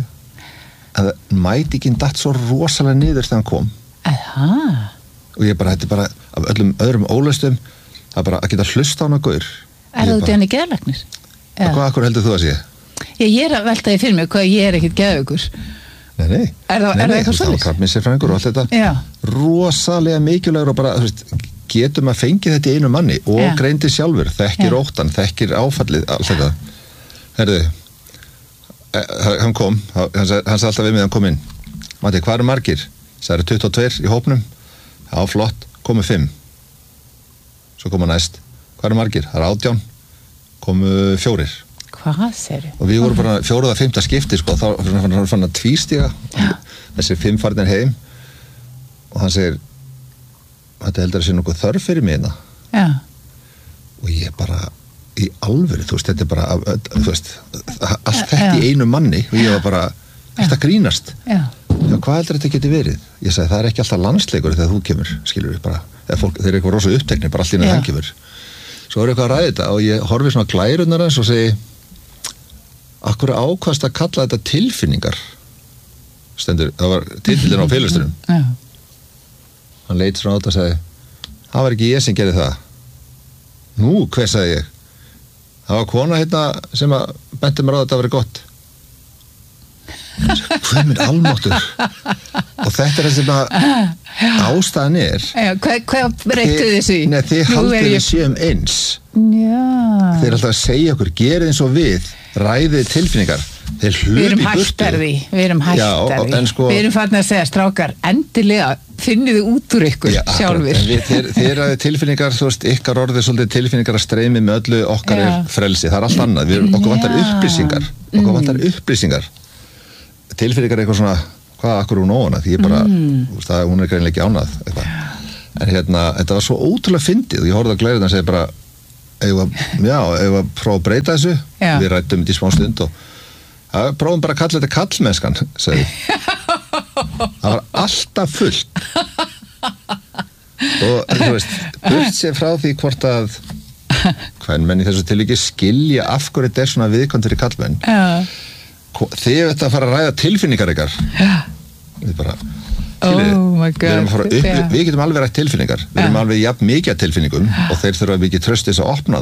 I: að mætingin datt svo rosalega niður þegar hann kom.
H: Aha.
I: Og ég bara, þetta er bara af öllum öðrum ólaustum að bara að geta hlusta á hana gaur.
H: Er það út í hann í geðlæknir?
I: Hvað akkur heldur þú að sé?
H: Ég, ég er að velta því fyrir mig hvað ég er ekkert geðugur.
I: Nei, nei.
H: Er það,
I: nei,
H: er það eitthvað
I: svolítið? Það var krabbameinssérfræðingur og allt þetta.
H: Já.
I: Rosalega mikilvægur og bara, þú veist, getum að fengi þetta í einu manni og
H: Já.
I: greindi sjálfur, þekkir
H: Já.
I: óttan, þekkir áfallið, allt þetta. Herðu, hann kom, hann sagði alltaf við mig, hann kom inn. Matti, hvað eru margir? Það eru tuttugu og tveir í hópnum. Já, flott, komu fimm. Svo koma næst. Hvað eru margir? Það eru átján. Komu fjórir.
H: Hvað segir þið?
I: Og við vorum bara fjóruða fimmta skipti, sko, þá fann hann fann að tvístiga. Þessi fimm farnir heim. Og hann segir, þetta heldur að sé nokkuð þörf fyrir mig hérna.
H: Já.
I: Og ég bara, í alvöru, þú veist, þetta er bara, þú veist, allt þetta í einu manni. Og ég var bara, þetta grínast.
H: Já.
I: Já, hvað heldur þetta geti verið? Ég sagði, það er ekki alltaf landsleikur þegar þú kemur, skilur við bara, eða fólk, þeir eru eitthvað rosa uppteknir, bara allt í náðu hann kemur. Svo er eitthvað að ræða þetta og ég horfi svona glærunar hans og segi, akkur ákvast að kalla þetta tilfinningar? Stendur, það var titillinn á félagstunum.
H: Já.
I: Hann leit svona á þetta og sagði, það var ekki ég sem gerði það. Nú, hver sagði ég? Það var kona hérna sem að benti mér á að þetta verið gott. hvað minn almáttur og þetta er það sem að ástæðan er
H: Já, hvað, hvað breyttu þessu í?
I: Nei, þið
H: Nú
I: haldið
H: er
I: við
H: ég-
I: séum eins
H: Já.
I: þeir eru alltaf að segja okkur, gerið eins og við ræðið tilfinningar þeir
H: Við
I: hlupi
H: erum
I: í burtu
H: hættar því, við erum hættar
I: Já,
H: því.
I: en sko-
H: Við erum farin að segja, strákar, endilega finnið þið út úr ykkur
I: Já, akkurat,
H: sjálfur.
I: en við, þeir, þeir ræðið tilfinningar, þú veist, ykkar orðið svolítið tilfinningar að streymi með öllu okkar
H: Já.
I: er frelsi, það er allt annað, við, erum- okkur vantar
H: Já.
I: upplýsingar okkur vantar upplýsingar tilfinningar er eitthvað svona, hvað akkur er hún óana því ég bara,
H: Mm.
I: þú veist, það, hún er greinlega ekki ánað eitthvað. En hérna, þetta var svo ótrúlega fyndið og ég horfði að glæra þetta og segi bara eigum að, já, eigum að prófa að breyta þessu
H: Já.
I: við rættum þetta í smá stund og ja, prófum bara að kalla þetta kallmennskan sagði það var alltaf fullt og þú veist burt sér frá því hvort að hvern menn í þessu tilviki skilja af hverju þetta er svona viðkvæmt fyrir kallmenn
H: Já.
I: þið veit að fara að ræða tilfinningar ykkar við bara
H: Oh
I: skiljiði,
H: my
I: við, erum að fara
H: God,
I: upp,
H: já.
I: við getum alveg rætt tilfinningar við erum alveg jafn mikið af tilfinningum og þeir þurfa mikið tröst þess að opna